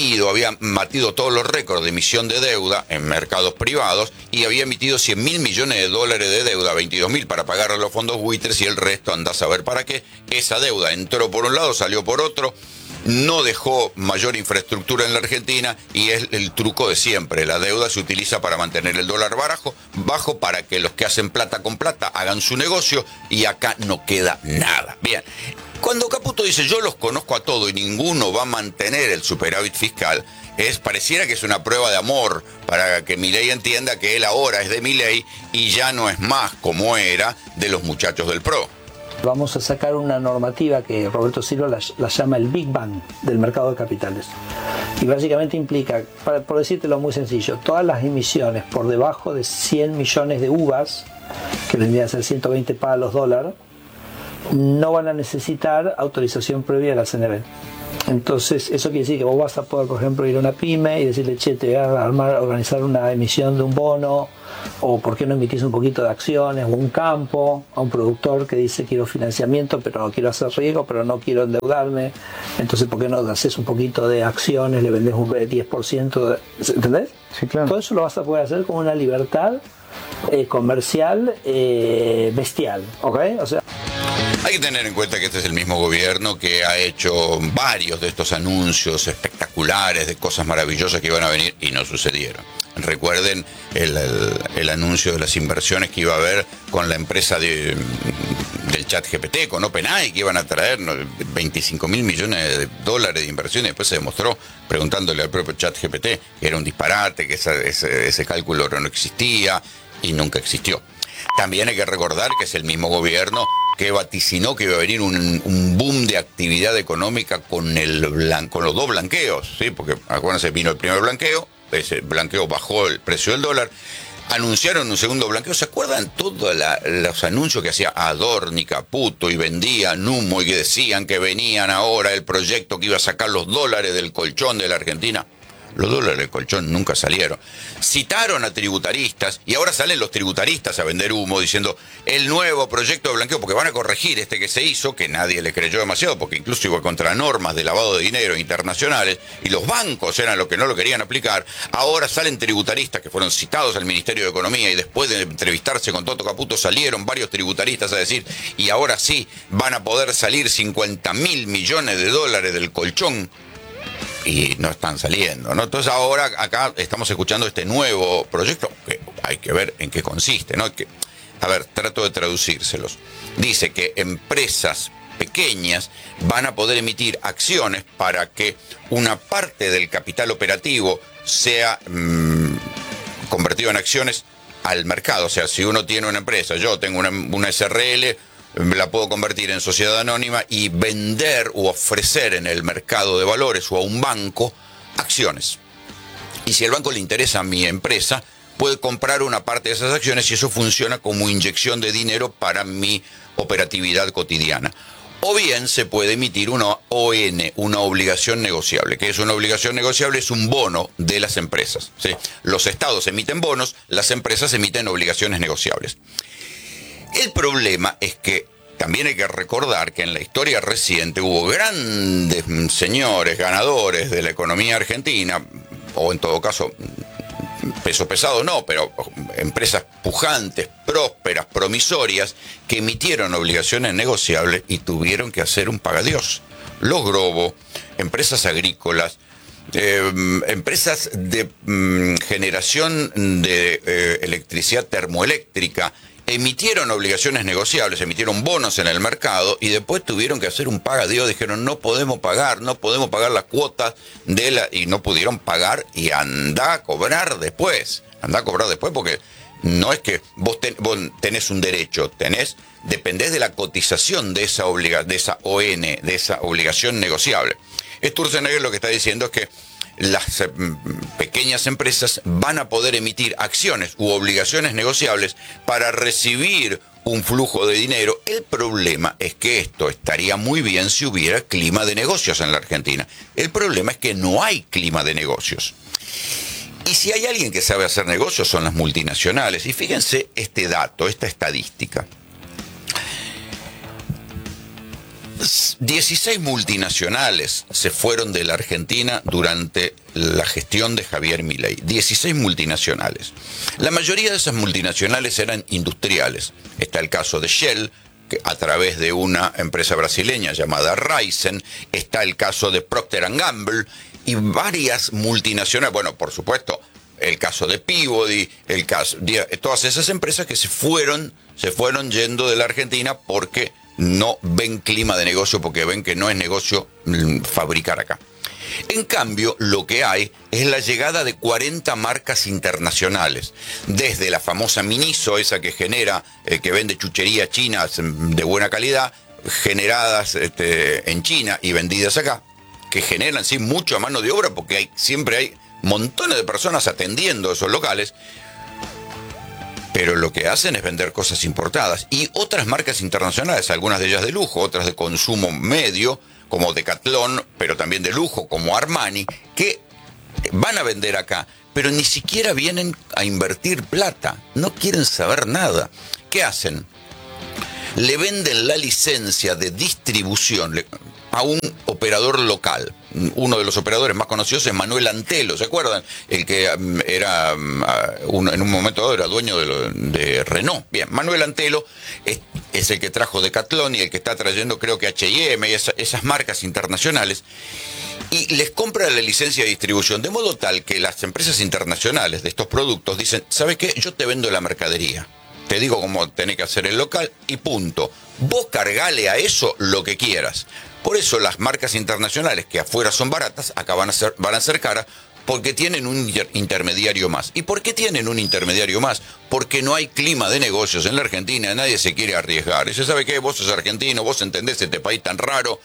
batido todos los récords de emisión de deuda en mercados privados y había emitido 100.000 millones de dólares de deuda, 22.000 para pagar a los fondos buitres y el resto anda a saber para qué. Esa deuda entró por un lado, salió por otro, no dejó mayor infraestructura en la Argentina y es el truco de siempre. La deuda se utiliza para mantener el dólar bajo para que los que hacen plata con plata hagan su negocio y acá no queda nada. Bien, cuando Caputo dice yo los conozco a todos y ninguno va a mantener el superávit fiscal, pareciera que es una prueba de amor para que Milei entienda que él ahora es de Milei y ya no es más como era de los muchachos del PRO. Vamos a sacar una normativa que Roberto Silva la llama el Big Bang del mercado de capitales. Y básicamente implica, por decírtelo muy sencillo, todas las emisiones por debajo de 100 millones de UVAs, que vendrían a ser 120 palos dólar, no van a necesitar autorización previa de la CNB. Entonces, eso quiere decir que vos vas a poder, por ejemplo, ir a una pyme y decirle, che, te voy a organizar una emisión de un bono, o por qué no emitís un poquito de acciones, o un campo, a un productor que dice quiero financiamiento, pero no quiero hacer riesgo, pero no quiero endeudarme. Entonces, ¿por qué no haces un poquito de acciones, le vendés un 10%? ¿Entendés? Sí, claro. Todo eso lo vas a poder hacer con una libertad comercial bestial, ¿ok? O sea... Hay que tener en cuenta que este es el mismo gobierno que ha hecho varios de estos anuncios espectaculares de cosas maravillosas que iban a venir y no sucedieron. Recuerden el anuncio de las inversiones que iba a haber con la empresa del ChatGPT, con OpenAI, que iban a traer 25.000 millones de dólares de inversión, y después se demostró, preguntándole al propio ChatGPT, que era un disparate, que ese cálculo no existía y nunca existió. También hay que recordar que es el mismo gobierno que vaticinó que iba a venir un boom de actividad económica con los dos blanqueos, ¿sí? Porque acuérdense, vino el primer blanqueo, ese blanqueo bajó el precio del dólar, anunciaron un segundo blanqueo. ¿Se acuerdan todos los anuncios que hacía Adorni, Caputo, y vendían humo y que decían que venían ahora el proyecto que iba a sacar los dólares del colchón de la Argentina? Los dólares del colchón nunca salieron. Citaron a tributaristas y ahora salen los tributaristas a vender humo diciendo el nuevo proyecto de blanqueo, porque van a corregir este que se hizo, que nadie le creyó demasiado, porque incluso iba contra normas de lavado de dinero internacionales y los bancos eran los que no lo querían aplicar. Ahora salen tributaristas que fueron citados al Ministerio de Economía y después de entrevistarse con Toto Caputo salieron varios tributaristas a decir y ahora sí van a poder salir 50.000 millones de dólares del colchón. Y no están saliendo, ¿no? Entonces ahora acá estamos escuchando este nuevo proyecto, que hay que ver en qué consiste, ¿no? A ver, trato de traducírselos. Dice que empresas pequeñas van a poder emitir acciones para que una parte del capital operativo sea convertido en acciones al mercado. O sea, si uno tiene una empresa, yo tengo una SRL, la puedo convertir en sociedad anónima y vender o ofrecer en el mercado de valores o a un banco acciones. Y si al banco le interesa a mi empresa, puede comprar una parte de esas acciones y eso funciona como inyección de dinero para mi operatividad cotidiana. O bien se puede emitir una ON, una obligación negociable. ¿Qué es una obligación negociable? Es un bono de las empresas, ¿sí? Los estados emiten bonos, las empresas emiten obligaciones negociables. El problema es que también hay que recordar que en la historia reciente hubo grandes señores ganadores de la economía argentina, o en todo caso, peso pesado no, pero empresas pujantes, prósperas, promisorias, que emitieron obligaciones negociables y tuvieron que hacer un pagadiós. Los Grobo, empresas agrícolas, empresas de generación de electricidad termoeléctrica, emitieron obligaciones negociables, emitieron bonos en el mercado y después tuvieron que hacer un pagadiós. Dijeron, no podemos pagar las cuotas y no pudieron pagar y anda a cobrar después. Anda a cobrar después porque no es que vos tenés un derecho, dependés de la cotización de esa ON, de esa obligación negociable. Sturzenegger lo que está diciendo es que las pequeñas empresas van a poder emitir acciones u obligaciones negociables para recibir un flujo de dinero. El problema es que esto estaría muy bien si hubiera clima de negocios en la Argentina. El problema es que no hay clima de negocios. Y si hay alguien que sabe hacer negocios son las multinacionales. Y fíjense este dato, esta estadística. 16 multinacionales se fueron de la Argentina durante la gestión de Javier Milei. 16 multinacionales. La mayoría de esas multinacionales eran industriales. Está el caso de Shell, que a través de una empresa brasileña llamada Raízen. Está el caso de Procter & Gamble y varias multinacionales. Bueno, por supuesto, el caso de Peabody, el caso de todas esas empresas que se fueron yendo de la Argentina porque no ven clima de negocio, porque ven que no es negocio fabricar acá. En cambio, lo que hay es la llegada de 40 marcas internacionales, desde la famosa Miniso, esa que genera, que vende chucherías chinas de buena calidad, generadas en China y vendidas acá, que generan sí mucha mano de obra, porque siempre hay montones de personas atendiendo esos locales. Pero lo que hacen es vender cosas importadas. Y otras marcas internacionales, algunas de ellas de lujo, otras de consumo medio, como Decathlon, pero también de lujo, como Armani, que van a vender acá, pero ni siquiera vienen a invertir plata. No quieren saber nada. ¿Qué hacen? Le venden la licencia de distribución a un operador local. Uno de los operadores más conocidos es Manuel Antelo, ¿se acuerdan? El que era en un momento dado era dueño de Renault. Bien, Manuel Antelo es el que trajo Decathlon y el que está trayendo, creo que H&M y esas marcas internacionales, y les compra la licencia de distribución, de modo tal que las empresas internacionales de estos productos dicen, ¿sabe qué? Yo te vendo la mercadería. Te digo cómo tenés que hacer el local y punto. Vos cargale a eso lo que quieras. Por eso las marcas internacionales que afuera son baratas, acá van a ser caras, porque tienen un intermediario más. ¿Y por qué tienen un intermediario más? Porque no hay clima de negocios en la Argentina, nadie se quiere arriesgar. Y se sabe que vos sos argentino, vos entendés este país tan raro,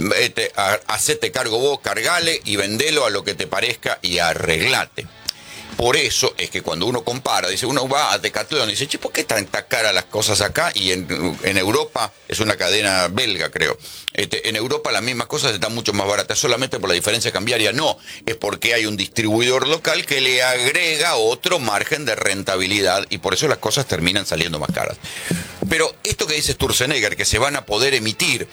hacete cargo vos, cargale y vendelo a lo que te parezca y arreglate. Por eso es que cuando uno compara, dice, uno va a Decathlon y dice, che, ¿por qué están tan caras las cosas acá? Y en Europa, es una cadena belga, creo. En Europa las mismas cosas están mucho más baratas, solamente por la diferencia cambiaria. No, es porque hay un distribuidor local que le agrega otro margen de rentabilidad y por eso las cosas terminan saliendo más caras. Pero esto que dice Sturzenegger, que se van a poder emitir,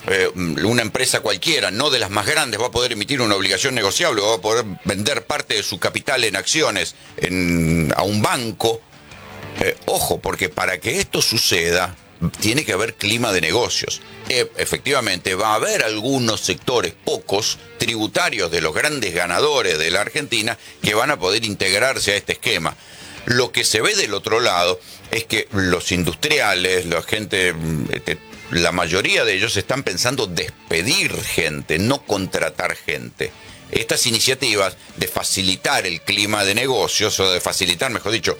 una empresa cualquiera, no de las más grandes, va a poder emitir una obligación negociable, va a poder vender parte de su capital en acciones a un banco. Ojo, porque para que esto suceda tiene que haber clima de negocios. Efectivamente va a haber algunos sectores, pocos, tributarios de los grandes ganadores de la Argentina que van a poder integrarse a este esquema. Lo que se ve del otro lado es que los industriales, la gente, la mayoría de ellos están pensando despedir gente, no contratar gente. Estas iniciativas de facilitar el clima de negocios, o de facilitar, mejor dicho,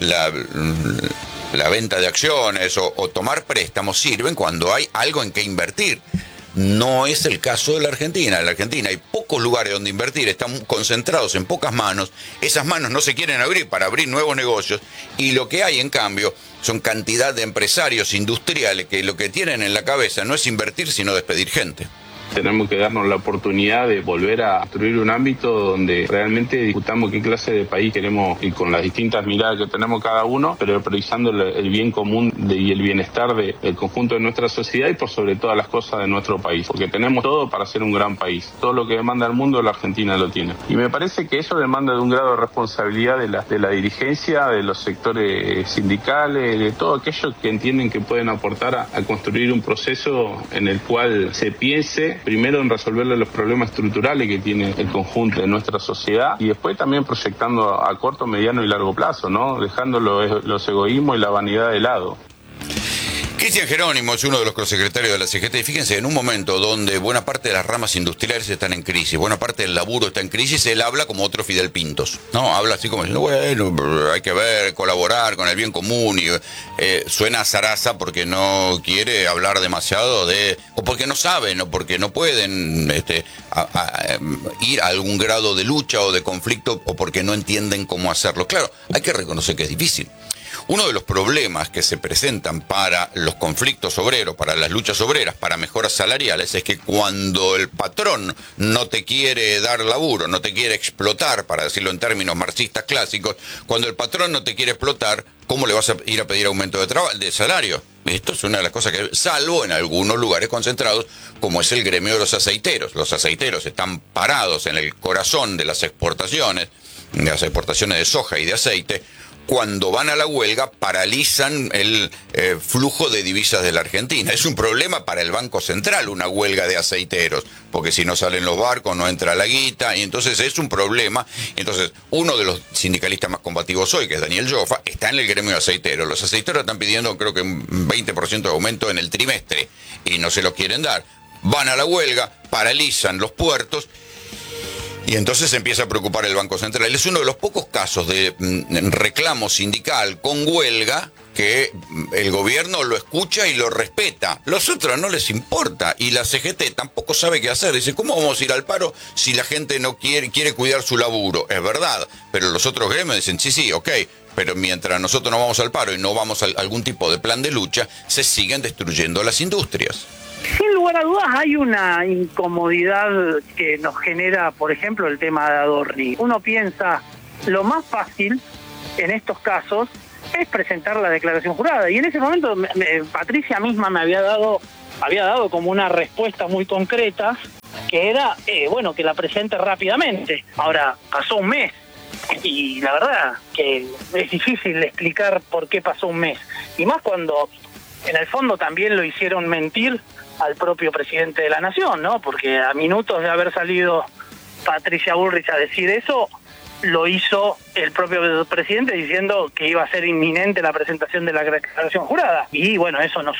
la venta de acciones o tomar préstamos, sirven cuando hay algo en que invertir. No es el caso de la Argentina. En la Argentina hay pocos lugares donde invertir, están concentrados en pocas manos. Esas manos no se quieren abrir para abrir nuevos negocios. Y lo que hay, en cambio, son cantidad de empresarios industriales que lo que tienen en la cabeza no es invertir, sino despedir gente. Tenemos que darnos la oportunidad de volver a construir un ámbito donde realmente discutamos qué clase de país queremos y con las distintas miradas que tenemos cada uno, pero priorizando el bien común y el bienestar del conjunto de nuestra sociedad y por sobre todas las cosas de nuestro país, porque tenemos todo para ser un gran país. Todo lo que demanda el mundo, la Argentina lo tiene. Y me parece que eso demanda de un grado de responsabilidad de la dirigencia, de los sectores sindicales, de todos aquellos que entienden que pueden aportar a construir un proceso en el cual se piense primero en resolverle los problemas estructurales que tiene el conjunto de nuestra sociedad y después también proyectando a corto, mediano y largo plazo, ¿no? Dejando los egoísmos y la vanidad de lado. Cristian Jerónimo es uno de los prosecretarios de la CGT y fíjense, en un momento donde buena parte de las ramas industriales están en crisis, buena parte del laburo está en crisis, él habla como otro Fidel Pintos, ¿no? Habla así como diciendo, bueno, hay que ver, colaborar con el bien común y suena a zaraza porque no quiere hablar demasiado o porque no saben, o porque no pueden ir a algún grado de lucha o de conflicto, o porque no entienden cómo hacerlo. Claro, hay que reconocer que es difícil. Uno de los problemas que se presentan para los conflictos obreros, para las luchas obreras, para mejoras salariales, es que cuando el patrón no te quiere dar laburo, no te quiere explotar, para decirlo en términos marxistas clásicos, cuando el patrón no te quiere explotar, ¿cómo le vas a ir a pedir aumento de salario? Esto es una de las cosas que, salvo en algunos lugares concentrados, como es el gremio de los aceiteros. Los aceiteros están parados en el corazón de las exportaciones de soja y de aceite. Cuando van a la huelga, paralizan el flujo de divisas de la Argentina. Es un problema para el Banco Central una huelga de aceiteros, porque si no salen los barcos, no entra la guita, y entonces es un problema. Entonces, uno de los sindicalistas más combativos hoy, que es Daniel Jofa, está en el gremio de aceiteros. Los aceiteros están pidiendo, creo que un 20% de aumento en el trimestre, y no se lo quieren dar. Van a la huelga, paralizan los puertos, y entonces se empieza a preocupar el Banco Central. Es uno de los pocos casos de reclamo sindical con huelga que el gobierno lo escucha y lo respeta. Los otros no les importa, y la CGT tampoco sabe qué hacer. Dice, ¿cómo vamos a ir al paro si la gente no quiere cuidar su laburo? Es verdad, pero los otros gremios dicen, sí, ok, pero mientras nosotros no vamos al paro y no vamos a algún tipo de plan de lucha, se siguen destruyendo las industrias. Sin lugar a dudas hay una incomodidad que nos genera, por ejemplo, el tema de Adorni. Uno piensa, lo más fácil en estos casos es presentar la declaración jurada, y en ese momento Patricia misma me había dado como una respuesta muy concreta, que era, que la presente rápidamente. Ahora, pasó un mes, y la verdad que es difícil explicar por qué pasó un mes, y más cuando en el fondo también lo hicieron mentir al propio presidente de la Nación, ¿no? Porque a minutos de haber salido Patricia Bullrich a decir eso, lo hizo el propio presidente diciendo que iba a ser inminente la presentación de la declaración jurada. Y bueno, eso no